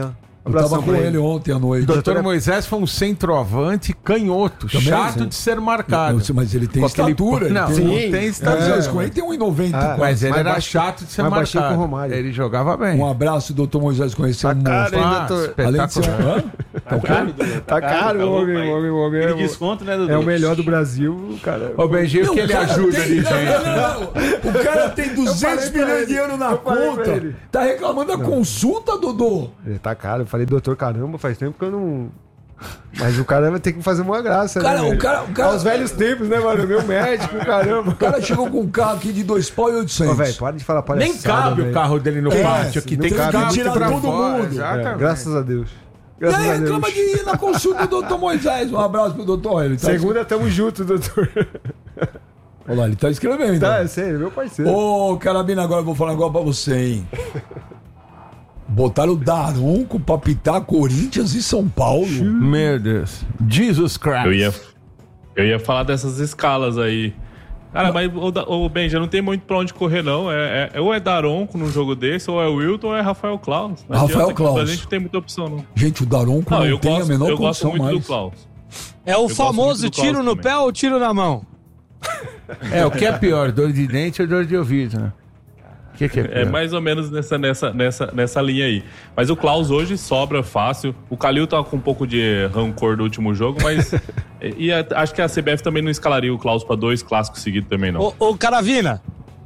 Eu tava com ele ontem à noite. Doutor Moisés foi um centroavante canhoto, Também, chato sim. de ser marcado. Mas ele tem Com aquele- estatura. Não, tem estatura. Moisés Coelho tem 1,90. Mas ele mais era baixinho- chato de ser mais baixinho marcado. que o Romário. Ele jogava bem. Um abraço, doutor Moisés Coelho. Esse é um monstro. Além de ser um... Tá caro, o homem. Ele desconto, né, Dudu? É o melhor do Brasil, cara. Ô, Benji, que ele ajuda tem, ali, não, gente. não. O cara tem 200 falei pra milhões ele. de euros na Eu falei pra conta. ele. Tá reclamando da consulta, Dodô? Ele tá caro. Eu falei, doutor, caramba, faz tempo que eu não... Mas o cara vai ter que fazer uma graça, Cara, né? o cara- Aos velhos tempos, né, mano? Meu médico, caramba. O cara chegou com um carro aqui de 2 pau e 800. Ô, velho, para de falar palhaçada. Nem cabe velho. o carro dele no É, pátio aqui. não Tem que cabe, tirar tirar todo todo mundo. Exatamente. Graças a Deus. E Graças aí a Deus. reclama de ir na consulta do doutor Moisés. Um abraço pro doutor. Ele tá Segunda, tamo junto, doutor. Olha lá, ele tá escrevendo. Tá, é sério, meu parceiro. Ô, Carabina, agora eu vou falar agora pra você, hein? Botaram o Daronco pra pitar Corinthians e São Paulo. Meu Deus. Jesus Christ. Eu ia falar dessas escalas aí. Cara, mas o Benja não tem muito pra onde correr, não. Ou é Daronco num jogo desse, ou é Wilton, ou é Rafael Klaus. Não Rafael adianta que Klaus. A gente não tem muita opção, não. Gente, o Daronco não, eu tem gosto, a menor eu gosto condição muito mais. do Klaus. É o gosto famoso muito do Klaus tiro no também. pé ou tiro na mão? É, o que é pior, dor de dente ou dor de ouvido, né? O que é pior? É mais ou menos nessa linha aí. Mas o Klaus hoje sobra fácil. O Calil tá com um pouco de rancor do último jogo, mas... acho que a CBF também não escalaria o Klaus pra 2 clássicos seguidos também, não. Ô, Caravina,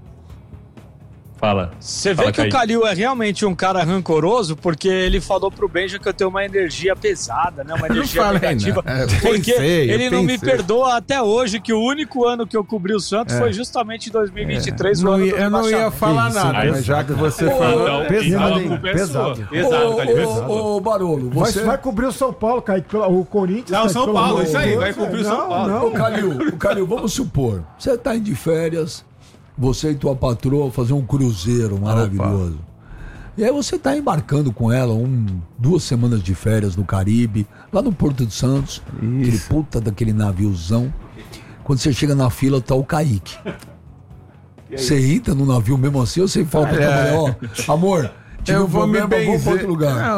Fala. você vê Fala, que o Kaique. Calil é realmente um cara rancoroso porque ele falou pro Benja que eu tenho uma energia pesada, né? Uma energia falei, negativa. não. Eu Porque pensei, ele não me pensei. perdoa até hoje que o único ano que eu cobri o Santos foi justamente 2023, o Não ano ia- do eu não ia rebaixamento. falar Isso, nada, aí, mas já que você Ô, falou... pesado, a hein? culpa é Pesado. sua. Pesado, Calil. Ô, Barolo, você... Vai cobrir o São Paulo, Kaique, o Corinthians. Não, o Kaique, São pelo Paulo, amor isso de aí, Deus, vai cobrir o São não, Paulo. Não, Ô, Calil, vamos supor, você tá indo de férias, você e tua patroa fazer um cruzeiro maravilhoso. E aí você tá embarcando com ela 2 semanas de férias no Caribe, lá no Porto de Santos, aquele puta daquele naviozão. Quando você chega na fila, tá o Kaique. Você entra no navio mesmo assim, ou você fala pra tua mulher, ó, amor, tive um problema, vamos pra outro lugar. Não,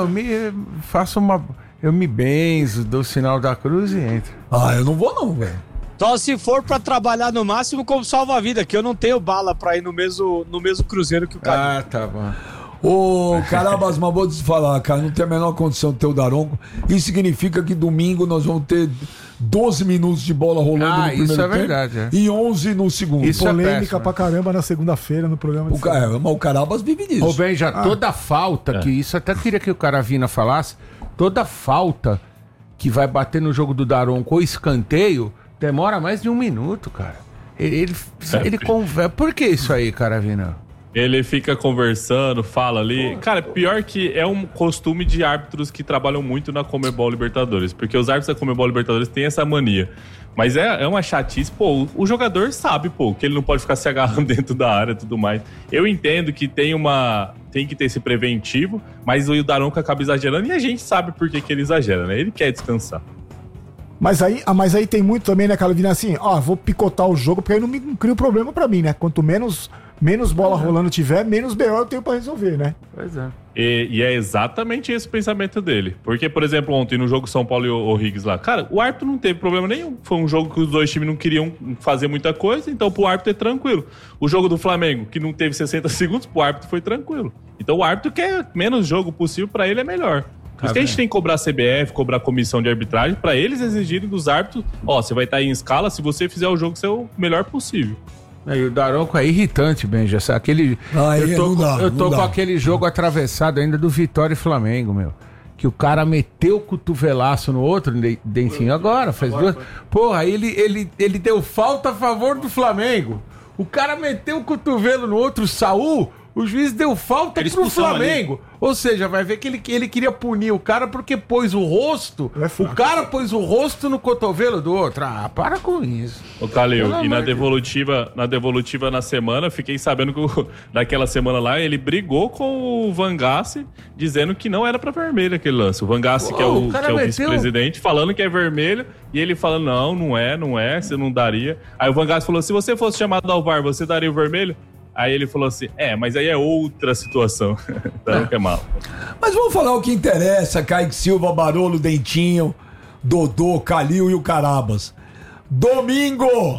eu me benzo, dou o sinal da cruz e entro. Ah, eu não vou não, velho. Só se for pra trabalhar no máximo como salva-vida, que eu não tenho bala pra ir no mesmo cruzeiro que o Calil. Ah, tá bom. Ô, Carabas, mas vou te falar, cara, não tem a menor condição de ter o Daronco. Isso significa que domingo nós vamos ter 12 minutos de bola rolando no primeiro isso é tempo verdade, é. e 11 no segundo. Isso é Polêmica péssimo, pra caramba na segunda-feira no programa de sábado. Mas o Carabas vive disso. Ô, Benja, toda falta, que isso até queria que o Caravina falasse, toda falta que vai bater no jogo do Daronco ou escanteio, demora mais de 1 minuto, cara. Ele conversa. Por que isso aí, Caravina? Ele fica conversando, fala ali. Cara, pior que é um costume de árbitros que trabalham muito na Conmebol Libertadores. Porque os árbitros da Conmebol Libertadores têm essa mania. Mas é uma chatice. Pô, o jogador sabe, pô, que ele não pode ficar se agarrando dentro da área e tudo mais. Eu entendo que tem que ter esse preventivo, mas o Daronco acaba exagerando e a gente sabe por que ele exagera, né? Ele quer descansar. Mas aí tem muito também, né, Caravina, assim, ó, vou picotar o jogo, porque aí não cria um problema pra mim, né? Quanto menos bola rolando tiver, menos BO eu tenho pra resolver, né? Pois é. E é exatamente esse o pensamento dele. Porque, por exemplo, ontem no jogo São Paulo e o Higgs lá, cara, o árbitro não teve problema nenhum. Foi um jogo que os dois times não queriam fazer muita coisa, então pro árbitro é tranquilo. O jogo do Flamengo, que não teve 60 segundos, pro árbitro foi tranquilo. Então o árbitro quer menos jogo possível, pra ele é melhor. Por isso que a gente tem que cobrar a CBF, cobrar a comissão de arbitragem, pra eles exigirem dos árbitros, ó, você vai estar em escala, se você fizer o jogo ser o melhor possível. E o Daronco é irritante, Benja. Aquele, eu tô com aquele jogo atravessado ainda do Vitória e Flamengo, meu. Que o cara meteu o cotovelaço no outro, Dentinho, agora, faz 2. Porra, ele deu falta a favor do Flamengo. O cara meteu o cotovelo no outro, Saul. O juiz deu falta pro Flamengo. Ali. Ou seja, vai ver que ele queria punir o cara porque pôs o rosto. O cara pôs o rosto no cotovelo do outro. Ah, para com isso. Ô, Calil, e na devolutiva na semana, fiquei sabendo que naquela semana lá, ele brigou com o Vangassi, dizendo que não era pra vermelho aquele lance. O Vangassi, que é o vice-presidente, falando que é vermelho, e ele falando, não é, você não daria. Aí o Vangassi falou, se você fosse chamado ao VAR, você daria o vermelho? Aí ele falou assim, mas aí é outra situação. Daronco é mal. Mas vamos falar o que interessa, Kaique Silva, Barolo, Dentinho, Dodô, Calil e o Carabas. Domingo!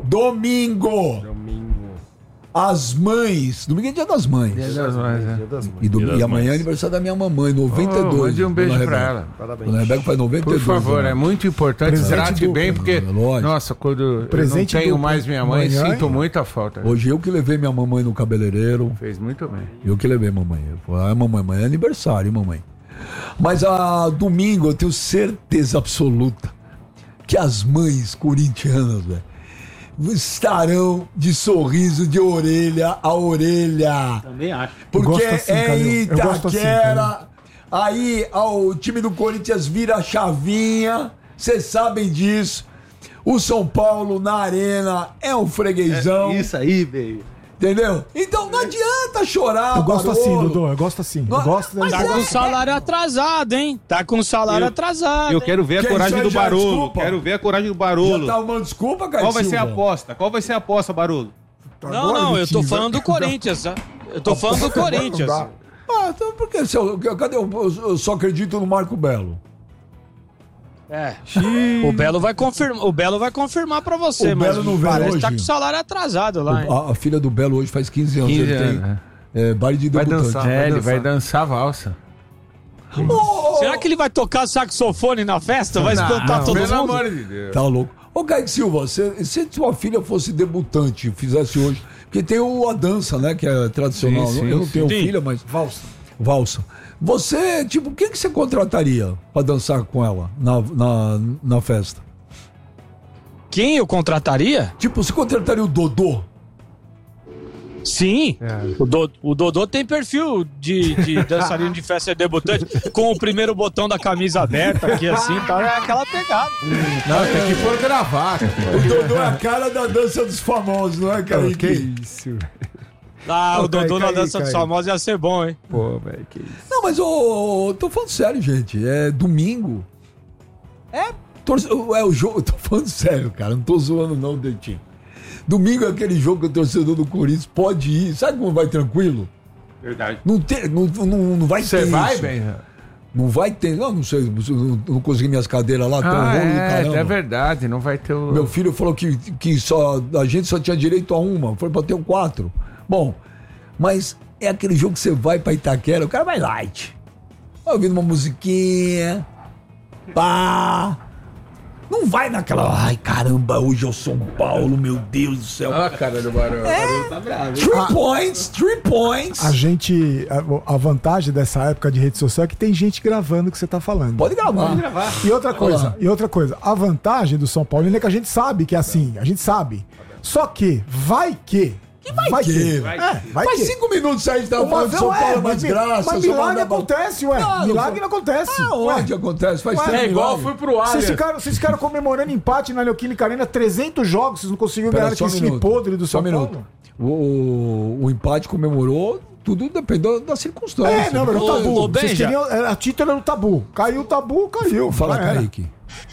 As mães. Domingo é dia das mães. Dia das mães, é. E amanhã é aniversário da minha mamãe, 92. Mande um beijo pra ela. Dona Rebeca faz 92. Por favor, é muito importante. Presente Trate do- bem, porque, Lógico. nossa, quando Presente eu não tenho do- mais minha mãe, manhã, sinto hein? muita falta. Hoje eu que levei minha mamãe no cabeleireiro. Fez muito bem. Eu que levei mamãe. Eu falei, mamãe, amanhã é aniversário, hein, mamãe. Mas domingo eu tenho certeza absoluta que as mães corintianas, velho, estarão de sorriso de orelha a orelha. Também acho. Porque gosto assim, é Calil. Eu gosto assim, Itaquera. Aí o time do Corinthians vira a chavinha. Vocês sabem disso. O São Paulo na arena é um freguesão. Isso aí, velho. Entendeu? Então não adianta chorar. Eu gosto Barolo. assim, Dodô, eu gosto assim. Eu gosto Mas Tá da com salário atrasado, hein? Tá com salário atrasado. Eu quero ver a Quem coragem já- do já Barolo. desculpa? Quero ver a coragem do Já Barolo. tá arrumando desculpa, Caio Qual vai ser a Silva? aposta? Qual vai ser a aposta, Barolo? Não, eu tô falando do Corinthians. Tá? Eu tô falando do Corinthians. Então por que? Cadê eu só acredito no Marco Belo. O Belo vai confirmar pra você, O mas Belo não veio parece que hoje. tá com salário atrasado lá, hein? A filha do Belo hoje faz 15 anos. 15 ele anos, tem baile de Vai debutante. dançar. Ele vai dançar valsa. Será que ele vai tocar saxofone na festa? Vai espantar todo Pelo mundo? amor de Deus. Tá louco. Ô, Kaique Silva, se sua filha fosse debutante, fizesse hoje... Porque tem a dança, né, que é tradicional. Sim, sim, eu não tenho sim. filha, mas... Valsa. Você, tipo, quem que você contrataria pra dançar com ela na festa? Quem eu contrataria? Tipo, você contrataria o Dodô? Sim. O Dodô tem perfil de dançarino de festa debutante, com o primeiro botão da camisa aberta aqui assim, tá? É aquela pegada. Não, tem que pôr gravata. O Dodô é a cara da dança dos famosos, não é, Kaique? Que isso, velho. Ah, o Dodô na Kaique, dança dos Kaique. famosos ia ser bom, hein? Pô, velho, que isso. Não, mas tô falando sério, gente. É domingo. É o jogo. Eu tô falando sério, cara. Não tô zoando, não, Dentinho. Domingo é aquele jogo que o torcedor do Corinthians pode ir. Sabe como vai tranquilo? Verdade. Não vai Você ter vai, isso. bem? Não vai ter. Não sei. Não consegui minhas cadeiras lá. Tão rolo do caramba. É verdade, não vai ter o... Meu filho falou que a gente só tinha direito a uma. Foi pra ter 4. Bom, mas é aquele jogo que você vai pra Itaquera, o cara vai light. Vai ouvindo uma musiquinha. Pá. Não vai naquela. Ai, caramba, hoje é o São Paulo, meu Deus do céu. Ah, cara do Barão. Tá bravo. 3 points. A gente. A vantagem dessa época de rede social é que tem gente gravando o que você tá falando. Pode gravar. E outra coisa, a vantagem do São Paulo é que a gente sabe que é assim, a gente sabe. Só que vai que. vai que? Vai Faz que. 5 minutos aí a gente tava falando de São Paulo, uma mas desgraça. Mas São milagre Paulo- acontece, ué. Não, Milagre não não acontece. Onde acontece? Faz Ué, tempo É igual milagre. fui pro Allianz. Vocês ficaram comemorando empate na Neoquímica Arena 300 jogos, vocês não conseguiram ganhar Só um aquele time minuto. podre do Só São um Paulo? minuto. O empate comemorou, tudo dependeu da circunstância. É, não, era o tabu. Ô, Vocês Benja. queriam, a título era o tabu. Caiu o tabu, caiu. Fala, Já era. Kaique.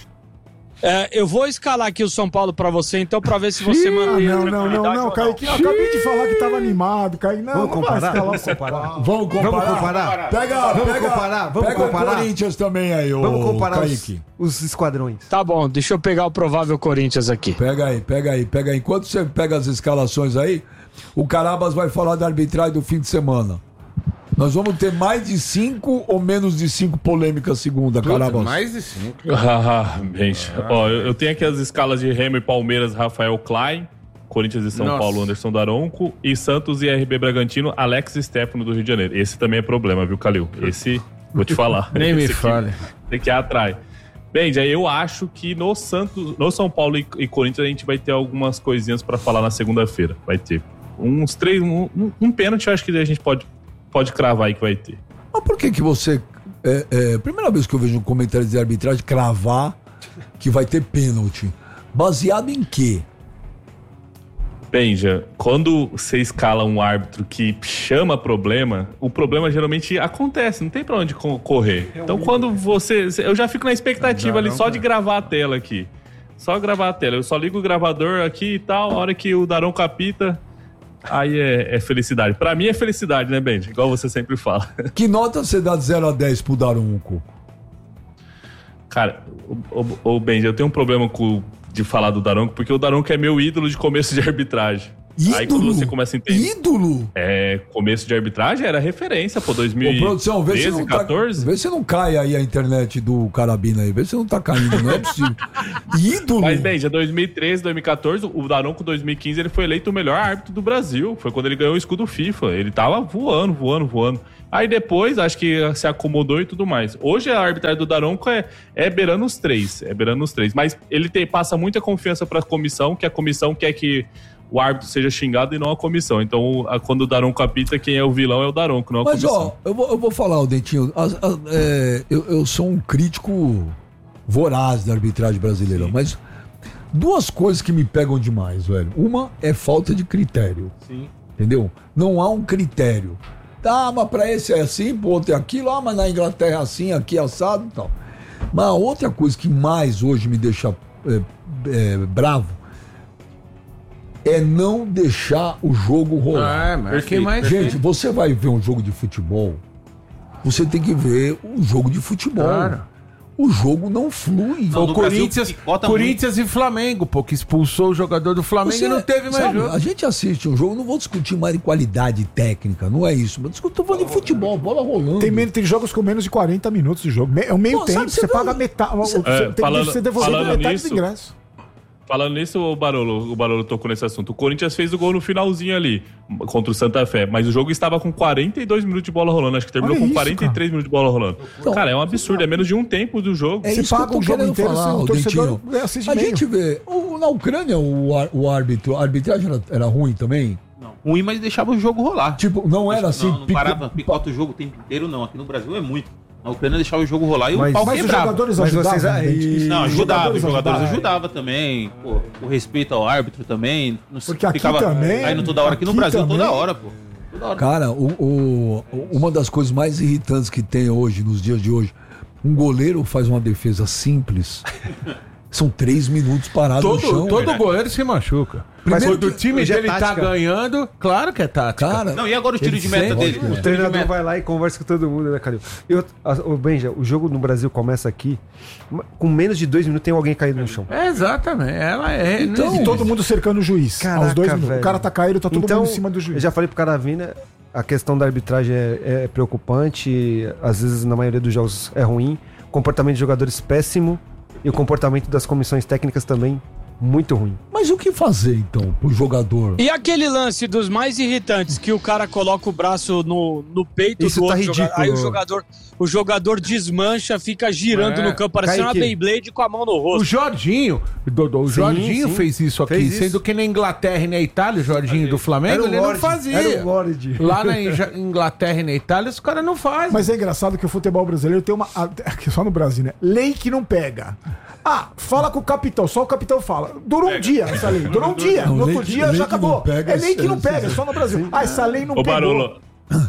Eu vou escalar aqui o São Paulo pra você, então, pra ver se você Ah, mantém a não, tranquilidade ou não. Kaique. Eu acabei de falar que tava animado, Kaique. Não, Vamos não vai comparar? escalar o Vamos São comparar? Paulo. Vamos comparar. Pega o Corinthians também aí, Vamos comparar Kaique. os esquadrões. Tá bom, deixa eu pegar o provável Corinthians aqui. Pega aí. Enquanto você pega as escalações aí, o Carabas vai falar da arbitragem do fim de semana. Nós vamos ter mais de 5 ou menos de 5 polêmicas segunda, Carabas? Mais de 5. Gente. Ó, eu tenho aqui as escalas de Remo e Palmeiras, Rafael Klein, Corinthians e São Nossa. Paulo, Anderson Daronco, e Santos e RB Bragantino, Alex Stefano do Rio de Janeiro. Esse também é problema, viu, Calil? Esse, vou te falar. Nem me Esse aqui- fale. Esse aqui atrai. Bem, já eu acho que no São Paulo e Corinthians a gente vai ter algumas coisinhas pra falar na segunda-feira. Vai ter uns 3, um pênalti, eu acho que a gente pode cravar aí que vai ter. Mas por que você... primeira vez que eu vejo um comentário de arbitragem cravar que vai ter pênalti. Baseado em quê? Benja, quando você escala um árbitro que chama problema, o problema geralmente acontece, não tem pra onde correr. Então quando eu já fico na expectativa ali só de gravar a tela aqui. Só gravar a tela. Eu só ligo o gravador aqui e tal, a hora que o Daronco apita, aí é felicidade. Pra mim é felicidade, né, Benji? Igual você sempre fala. Que nota você dá de 0 a 10 pro Daronco? Cara, o Benji, eu tenho um problema de falar do Daronco, porque o Daronco é meu ídolo de começo de arbitragem. Ídolo? Aí quando você começa a entender... Ídolo? Começo de arbitragem era referência, pô, 2013, produção, vê se não 14. Vê se não cai aí a internet do Carabina aí, vê se não tá caindo, não é possível. Ídolo? Mas, Benji, 2013, 2014, o Daronco, 2015, ele foi eleito o melhor árbitro do Brasil. Foi quando ele ganhou o escudo FIFA. Ele tava voando. Aí depois, acho que se acomodou e tudo mais. Hoje a arbitragem do Daronco é beirando os 3. Mas ele passa muita confiança pra comissão, que a comissão quer que o árbitro seja xingado e não a comissão. Então, quando o Daronco apita, quem é o vilão é o Daronco, não a comissão. Mas, ó, eu vou falar, Dentinho, eu sou um crítico voraz da arbitragem brasileira, sim, mas duas coisas que me pegam demais, velho. Uma é falta de critério. Sim. Entendeu? Não há um critério. Tá, mas pra esse é assim, pro outro é aquilo, mas na Inglaterra é assim, aqui é assado e tal. Mas a outra coisa que mais hoje me deixa bravo é não deixar o jogo rolar. Gente, você vai ver um jogo de futebol, você tem que ver um jogo de futebol. Claro. O jogo não flui. O Corinthians e Flamengo, pô, que expulsou o jogador do Flamengo e não teve mais jogo. A gente assiste um jogo, não vou discutir mais de qualidade técnica, não é isso. Mas tô falando de futebol, bola rolando. Tem jogos com menos de 40 minutos de jogo. É o meio tempo, você paga metade. Você tem que devolver metade do ingresso. Falando nisso, o Barolo tocou nesse assunto. O Corinthians fez o gol no finalzinho ali, contra o Santa Fé, mas o jogo estava com 42 minutos de bola rolando. Acho que terminou com 43 minutos de bola rolando. Então, cara, é um absurdo, é menos de um tempo do jogo. Você paga o jogo inteiro, o torcedor assiste meio. A gente vê, na Ucrânia a arbitragem era ruim também? Não, ruim, mas deixava o jogo rolar. Tipo, não era assim... Não parava, picota o jogo o tempo inteiro, não. Aqui no Brasil é muito. A Ucrânia deixava o jogo rolar e o pau quebrava. Os jogadores ajudavam? Não, ajudava. Os jogadores ajudavam também. Pô, o respeito ao árbitro também. Porque aqui também... Caindo toda hora. Aqui no Brasil, também, toda hora, pô. Toda hora. Cara, uma das coisas mais irritantes que tem hoje, nos dias de hoje, um goleiro faz uma defesa simples... São 3 minutos parados no chão. Todo goleiro se machuca. Mas quando o time dele tá ganhando, claro que é tática. Cara, não, e agora o tiro de meta dele? O treinador vai lá e conversa com todo mundo, né, Calil? Benja, o jogo no Brasil começa aqui, com menos de 2 minutos tem alguém caído no chão. Exatamente. Então, e todo mundo cercando o juiz. Caraca, aos 2 minutos. velho. O cara tá caído, tá todo mundo em cima do juiz. Eu já falei pro Caravina, a questão da arbitragem é preocupante, às vezes na maioria dos jogos é ruim, comportamento de jogadores péssimo. E o comportamento das comissões técnicas também muito ruim. Mas o que fazer, então, pro jogador? E aquele lance dos mais irritantes, que o cara coloca o braço no peito isso do tá outro ridículo. Aí o jogador desmancha, fica girando no campo, parecendo uma Beyblade com a mão no rosto. O Jorginho, Dodô, Jorginho fez isso aqui, sendo que na Inglaterra e na Itália, o Jorginho do Flamengo, ele não fazia. Era o Lorde. Lá na Inglaterra e na Itália, os caras não fazem. Mas é engraçado que o futebol brasileiro tem uma... Só no Brasil, né? Lei que não pega. Fala com o capitão, só o capitão fala. Durou um dia essa lei, durou um dia. No outro dia já acabou. É lei que não pega, só no Brasil. Essa lei não pegou.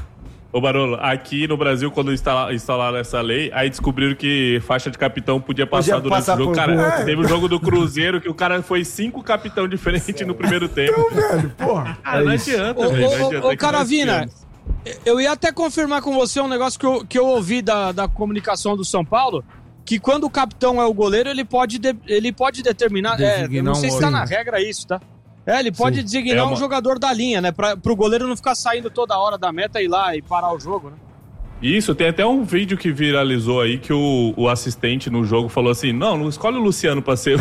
Ô Barolo, aqui no Brasil, quando instalaram essa lei, aí descobriram que faixa de capitão podia passar durante o jogo. Cara, teve um jogo do Cruzeiro que o cara foi 5 capitão diferentes no primeiro tempo. Então, velho, porra. Cara, não adianta, velho. Ô, Caravina, eu ia até confirmar com você um negócio que eu ouvi da comunicação do São Paulo, que quando o capitão é o goleiro, ele pode determinar... eu não sei se tá na regra isso, tá? Ele pode designar um jogador da linha, né? Pro goleiro não ficar saindo toda hora da meta, ir lá e parar o jogo, né? Isso, tem até um vídeo que viralizou aí que o assistente no jogo falou assim, não escolhe o Luciano pra ser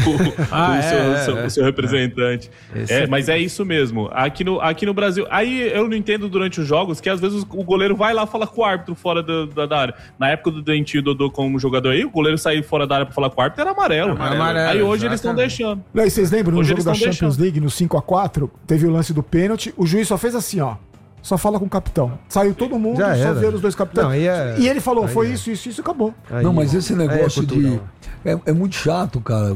o seu representante. Mas é isso mesmo. Aqui no Brasil, aí eu não entendo durante os jogos que às vezes o goleiro vai lá falar com o árbitro fora da área. Na época do Dentinho Dodô como jogador aí, o goleiro sair fora da área pra falar com o árbitro era amarelo. Aí hoje eles estão deixando. Não, e vocês lembram, no jogo da Champions League, no 5-4, teve o lance do pênalti, o juiz só fez assim, ó. Só fala com o capitão. Saiu todo mundo, só viram os dois capitães. E ele falou, foi isso, acabou. Não, mas esse negócio é muito chato, cara.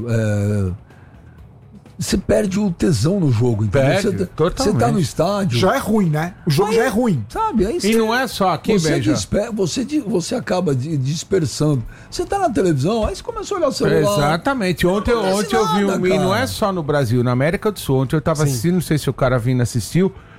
Você perde o tesão no jogo. Você tá no estádio. Já é ruim, né? O jogo já é ruim. Sabe? Aí e não é só aqui, você acaba dispersando. Você tá na televisão, aí você começa a olhar o celular. Exatamente. Ontem eu vi e não é só no Brasil, na América do Sul. Ontem eu tava assistindo, não sei se o Caravina assistiu.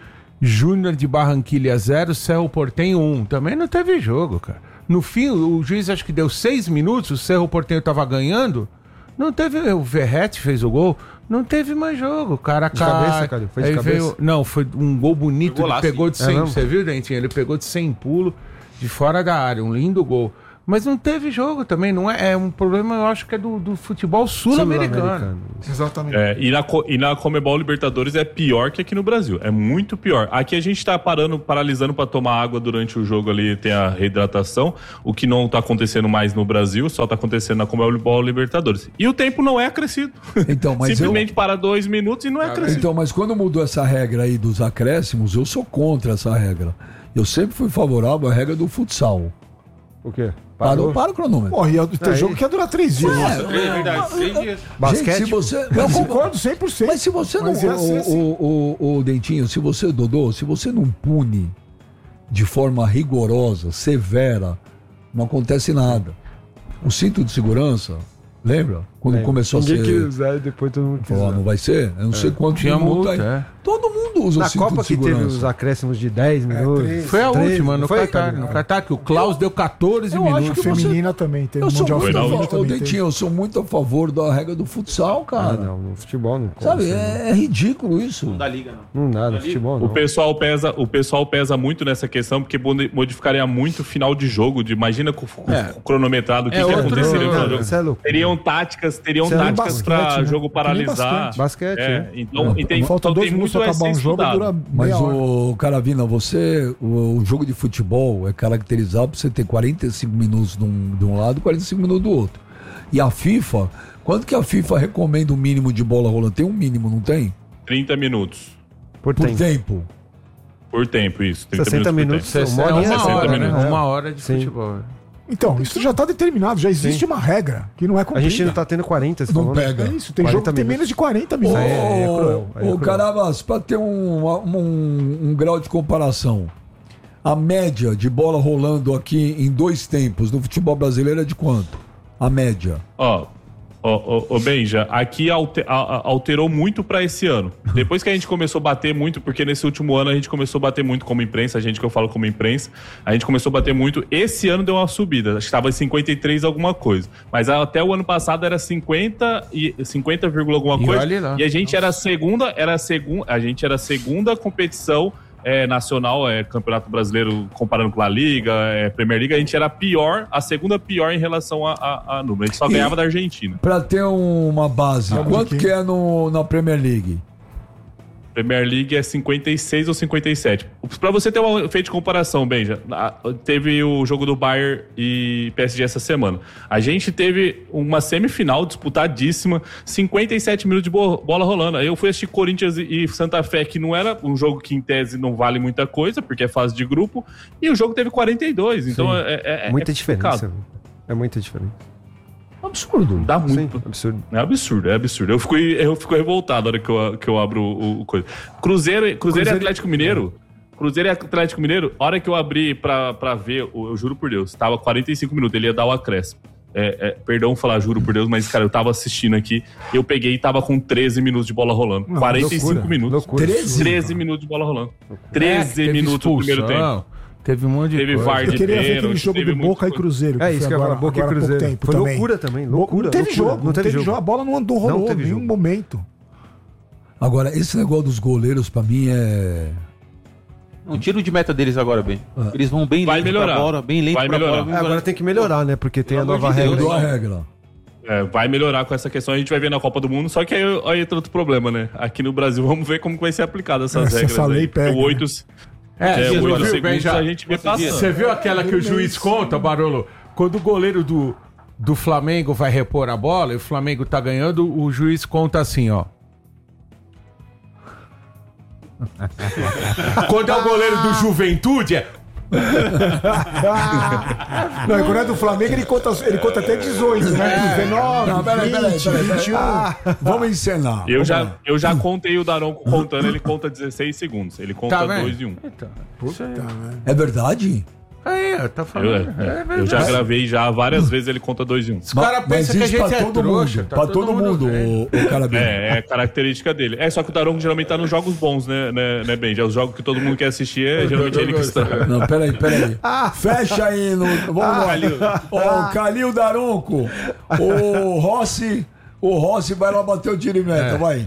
Júnior de Barranquilha 0, Cerro Porteño 1. Também não teve jogo, cara. No fim, o juiz acho que deu 6 minutos, o Cerro Porteño tava ganhando. Não teve, o Verratti fez o gol. Não teve mais jogo, cara. De cabeça, cara? Foi de cabeça? Não, foi um gol bonito. Ele pegou de 100. É, você viu, Dentinho? Ele pegou de 100 pulo de fora da área. Um lindo gol. Mas não teve jogo também. Não é um problema, eu acho que é do futebol sul-americano. Exatamente. E na Comebol Libertadores é pior que aqui no Brasil. É muito pior. Aqui a gente tá paralisando para tomar água durante o jogo ali, tem a reidratação. O que não tá acontecendo mais no Brasil, só tá acontecendo na Comebol Libertadores. E o tempo não é acrescido. Então, mas simplesmente para 2 minutos e não é acrescido. Então, mas quando mudou essa regra aí dos acréscimos, eu sou contra essa regra. Eu sempre fui favorável à regra do futsal. O quê? Para o cronômetro. Porra, e tem jogo que ia durar 3 dias. É verdade, 3 dias. Basquete? Gente, se você, Eu concordo 100%. mas se você não. Mas ia ser assim. O Dentinho, se você, Dodô, se você não pune de forma rigorosa, severa, não acontece nada. O cinto de segurança, lembra? Quando começou a ser. Ninguém quis usar e depois todo mundo quis Falou, usar. não vai ser? Eu não sei quanto Tinha multa, aí. Todo mundo usa o Na cinto Copa de que teve segurança. os acréscimos de 10 minutos. Foi a 13, última, no foi, Qatar. cara? No Qatar, que o Klaus deu 14 Eu acho minutos. que A feminina também tem. O Eu sou Mundial muito a Feminino favor, também Dentinho, eu sou muito a favor da regra do futsal, Ah, cara. não, no futebol não. Sabe, pode, é ridículo isso. Da liga, não. Não dá, no futebol não. O pessoal pesa muito nessa questão, porque modificaria muito o final de jogo. Imagina com o cronometrado, o que outro aconteceria no jogo. final do jogo. Isso é louco. Teriam táticas Isso é basquete, para né? jogo paralisar. Basquete, É, então, Faltam 2 minutos pra acabar um jogo, dura Mas meia hora. o Caravina, o jogo de futebol é caracterizado por você ter 45 minutos de um lado e 45 minutos do outro. E a FIFA, quanto que a FIFA recomenda o mínimo de bola rolando? Tem um mínimo, não tem? 30 minutos Por Por tempo. tempo. por tempo, isso. 60 minutos. por tempo. É Uma horinha, 60 hora, né? minutos. Uma hora de Sim. futebol. Então, isso já tá determinado, já existe uma regra que não é A cumprida. gente não tá tendo 40, você Não falou, né? pega. É isso, tem 40 jogo que tem minutos. menos de 40 minutos. é cruel, aí é Ô, cruel. Caravas, para ter um grau de comparação, a média de bola rolando aqui em 2 tempos no futebol brasileiro é de quanto? A média. Ô, Benja, aqui alterou muito pra esse ano. Depois que a gente começou a bater muito, porque nesse último ano a gente começou a bater muito como imprensa, a gente que eu falo como imprensa, a gente começou a bater muito. Esse ano deu uma subida, acho que estava em 53 alguma coisa. Mas até o ano passado era 50 alguma E coisa. olha lá. E a gente era a gente era a segunda competição nacional, Campeonato Brasileiro, comparando com a Liga, Premier League, a gente era a segunda pior em relação a número. A gente só ganhava da Argentina. Para ter uma base, quanto que é na Premier League? Premier League é 56 ou 57. Pra você ter um efeito de comparação, Benja, teve o jogo do Bayern e PSG essa semana. A gente teve uma semifinal disputadíssima, 57 minutos de bola rolando. Aí eu fui assistir Corinthians e Santa Fé, que não era um jogo que em tese não vale muita coisa, porque é fase de grupo, e o jogo teve 42. Então Muita complicado. diferença. É muita diferença. Absurdo. Dá muito. Sim, absurdo. É absurdo. Eu fico revoltado na hora que eu abro o coisa. Cruzeiro e Atlético Mineiro. Cruzeiro e Atlético Mineiro, a hora que eu abri pra ver, eu juro por Deus, tava 45 minutos, ele ia dar o acréscimo. Perdão falar juro por Deus, mas, cara, eu tava assistindo aqui, eu peguei e tava com 13 minutos de bola rolando. 45 loucura, minutos. loucura. 13 minutos de bola rolando. 13 minutos no primeiro tempo. Teve um monte de Teve coisa. VAR Eu de queria ver aquele pênalti, jogo teve do muita Boca e coisa. Cruzeiro. É isso que eu ia falar, agora- Boca e agora há pouco Cruzeiro. tempo Foi também. loucura também, loucura. Não teve loucura. jogo, não teve jogo. A bola não andou, rolou teve em nenhum jogo. momento. Agora, esse negócio dos goleiros, pra mim, Não tira o de meta deles agora, bem. Eles vão bem Vai lento melhorar. pra bola, bem lento Vai pra melhorar. bola. Agora tem que melhorar, né? Porque tem a Pelo nova amor de Deus. regra. mudou a regra. Vai melhorar com essa questão, a gente vai ver na Copa do Mundo, só que aí entra outro problema, né? Aqui no Brasil, vamos ver como vai ser aplicada essas Essa regras lei aí. pega, O 8, É, o 8 viu, segundos Benja? a gente vê passando. Você viu aquela que o juiz conta, Barolo? Quando o goleiro do Flamengo vai repor a bola e o Flamengo tá ganhando, o juiz conta assim, ó. Quando é o goleiro do Juventude, é... Não, e quando é do Flamengo, ele conta até 18, né? 19, Não, peraí. 21. Vamos encenar. Eu já contei o Daronco contando, ele conta 16 segundos. Ele conta Tá vendo? 2 e 1. É verdade? Aí, tá falando. Eu já gravei já várias vezes, ele conta 2 em 1. Os caras pensam que a gente é trouxa. Pra todo mundo, o cara bem. É característica dele. Só que o Daronco geralmente tá nos jogos bons, né, Ben? Já os jogos que todo mundo quer assistir, geralmente ele que estraga. Não, peraí. Fecha aí no... Vamos lá. Ó, o Calil Daronco. O Rossi vai lá bater o tiro e meta, vai.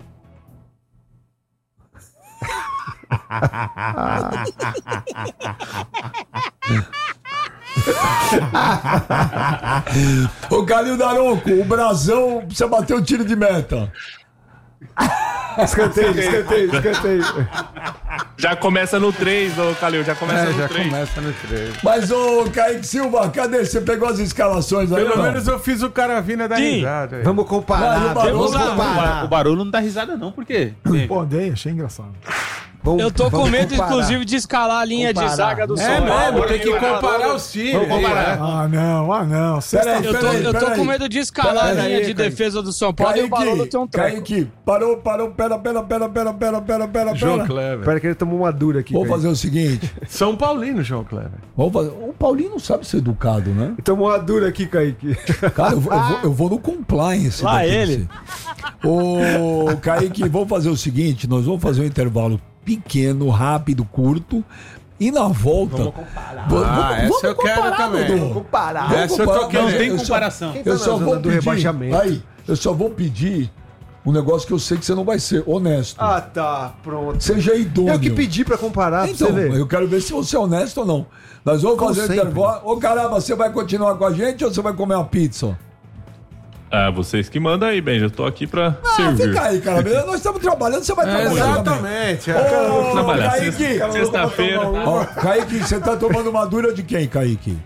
Ô Calil Daronco, o Brasão precisa bater o tiro de meta. Escanteio. Já começa no 3, ô Calil, já começa no 3. Começa no 3. Mas, ô Kaique Silva, cadê? Você pegou as escalações aí? Pelo menos eu fiz o cara vir dar risada. Vamos comparar. O Barulho não dá risada, não, por quê? Pô, achei engraçado. Eu tô com medo, inclusive, de escalar a linha de zaga do São Paulo. Tem que comparar os times. Vamos comparar. Ah, não. Eu tô com medo de escalar a linha de defesa do São Paulo e o Barulho tem um treco. Kaique, parou, pera. João Kleber. Espera que ele tomou uma dura aqui. Vamos fazer o seguinte. São Paulino, João Kleber. O Paulinho não sabe ser educado, né? Tomou uma dura aqui, Kaique. Cara, eu vou no compliance. Lá ele. Ô, Kaique, vamos fazer o seguinte, nós vamos fazer um intervalo pequeno, rápido, curto, e na volta... Vamos comparar. Essa eu quero também. Vamos comparar. Essa eu tô querendo. Não tem comparação. Eu só vou do pedir... rebaixamento. Aí, eu só vou pedir um negócio que eu sei que você não vai ser, honesto. Ah, tá. Pronto. Seja idôneo. Eu que pedi pra comparar, Então, pra você ver. eu quero ver se você é honesto ou não. Nós vamos Como fazer o sempre. intervalo. Ô, caramba, você vai continuar com a gente ou você vai comer uma pizza? Vocês que mandam aí, Ben. Eu tô aqui pra servir. Fica aí, cara. Nós estamos trabalhando, você vai trabalhar também. Exatamente. Ô, Trabalhar Kaique, sexta-feira. Ó, Kaique, você tá tomando uma dura de quem, Kaique?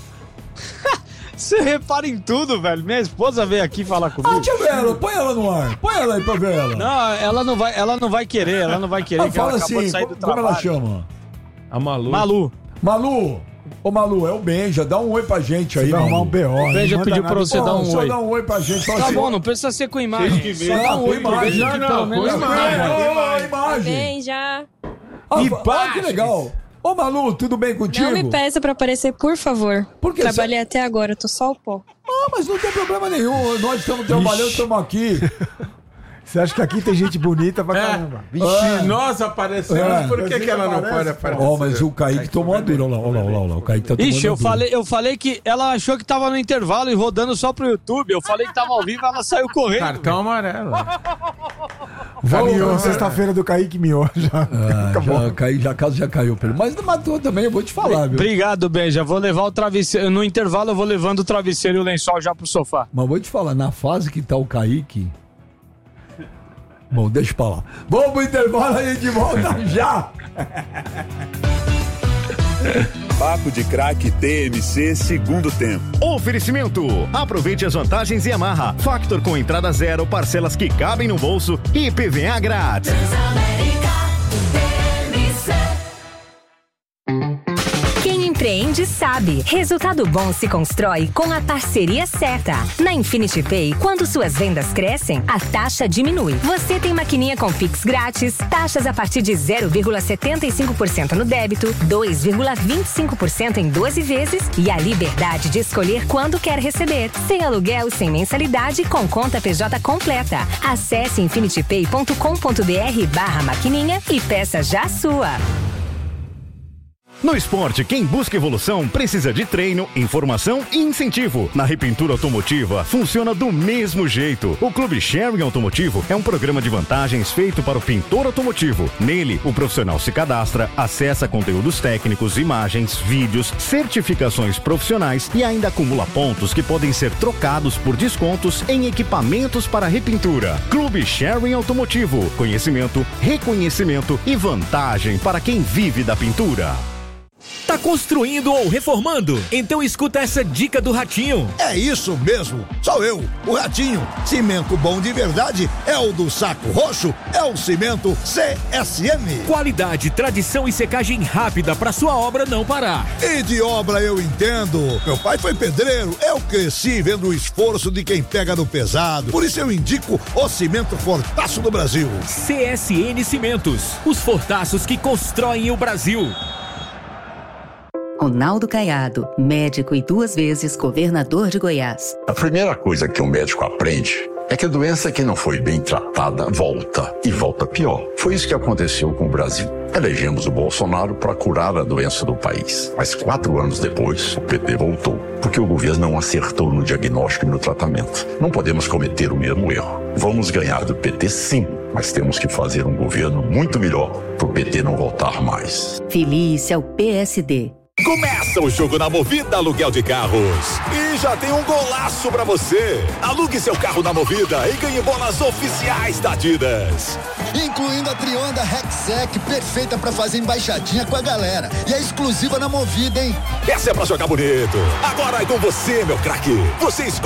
Você repara em tudo, velho. Minha esposa veio aqui falar comigo. Deixa eu ver ela, põe ela no ar. Põe ela aí pra ver ela. Não, ela não vai querer, que ela Fala acabou de assim, sair do como trabalho. ela chama? A Malu. Malu. Ô, Malu, é o Benja. Dá um oi pra gente aí, Vai arrumar um Malu. BO. O Benja pediu pra você dar um Só oi. dá um oi pra gente. Fala Tá assim, bom, não precisa ser com imagem. Só dá um oi pra gente, que pelo menos... imagem. Bem, já. Que legal. Ô, Malu, tudo bem contigo? Não me peça pra aparecer, por favor. Por que Trabalhei até agora, tô só o pó. Mas não tem problema nenhum. Nós estamos trabalhando, estamos aqui. Você acha que aqui tem gente bonita pra caramba? Se nós aparecemos, por que ela não pode aparecer? Ó, mas o Kaique tomou a dura. Olha lá. O Kaique tá tomando Ixi, a dura. eu falei que ela achou que tava no intervalo e rodando só pro YouTube. Eu falei que tava ao vivo, ela saiu correndo. Cartão amarelo. Miou, sexta-feira do Kaique miou já. A casa já caiu pra ele. Mas não matou também, eu vou te falar, viu? Obrigado, Benja. Vou levar o travesseiro. No intervalo eu vou levando o travesseiro e o lençol já pro sofá. Mas vou te falar, na fase que tá o Kaique... Bom, deixa pra lá. Vamos pro intervalo aí de volta já! Papo de Craque TMC segundo tempo. Oferecimento. Aproveite as vantagens e amarra. Factor com entrada zero, parcelas que cabem no bolso e PVA grátis. Quem empreende sabe. Resultado bom se constrói com a parceria certa. Na Infinity Pay, quando suas vendas crescem, a taxa diminui. Você tem maquininha com Pix grátis, taxas a partir de 0,75% no débito, 2,25% em 12 vezes e a liberdade de escolher quando quer receber. Sem aluguel, sem mensalidade, com conta PJ completa. Acesse infinitypay.com.br/maquininha e peça já a sua. No esporte, quem busca evolução precisa de treino, informação e incentivo. Na Repintura Automotiva, funciona do mesmo jeito. O Clube Sharing Automotivo é um programa de vantagens feito para o pintor automotivo. Nele, o profissional se cadastra, acessa conteúdos técnicos, imagens, vídeos, certificações profissionais e ainda acumula pontos que podem ser trocados por descontos em equipamentos para repintura. Clube Sharing Automotivo. Conhecimento, reconhecimento e vantagem para quem vive da pintura. Tá construindo ou reformando? Então escuta essa dica do Ratinho. É isso mesmo, sou eu, o Ratinho. Cimento bom de verdade é o do Saco Roxo, é o cimento CSM. Qualidade, tradição e secagem rápida para sua obra não parar. E de obra eu entendo. Meu pai foi pedreiro, eu cresci vendo o esforço de quem pega no pesado. Por isso eu indico o cimento Fortaço do Brasil. CSN Cimentos, os fortaços que constroem o Brasil. Ronaldo Caiado, médico e 2 vezes governador de Goiás. A primeira coisa que um médico aprende é que a doença que não foi bem tratada volta, e volta pior. Foi isso que aconteceu com o Brasil. Elegemos o Bolsonaro para curar a doença do país. Mas 4 anos depois, o PT voltou, porque o governo não acertou no diagnóstico e no tratamento. Não podemos cometer o mesmo erro. Vamos ganhar do PT sim, mas temos que fazer um governo muito melhor para o PT não voltar mais. Feliz ao PSD. Começa o jogo na Movida Aluguel de Carros. E já tem um golaço pra você. Alugue seu carro na Movida e ganhe bolas oficiais da Adidas. Incluindo a Trionda Rexec, perfeita pra fazer embaixadinha com a galera. E é exclusiva na Movida, hein? Essa é pra jogar bonito. Agora é com você, meu craque. Você escolhe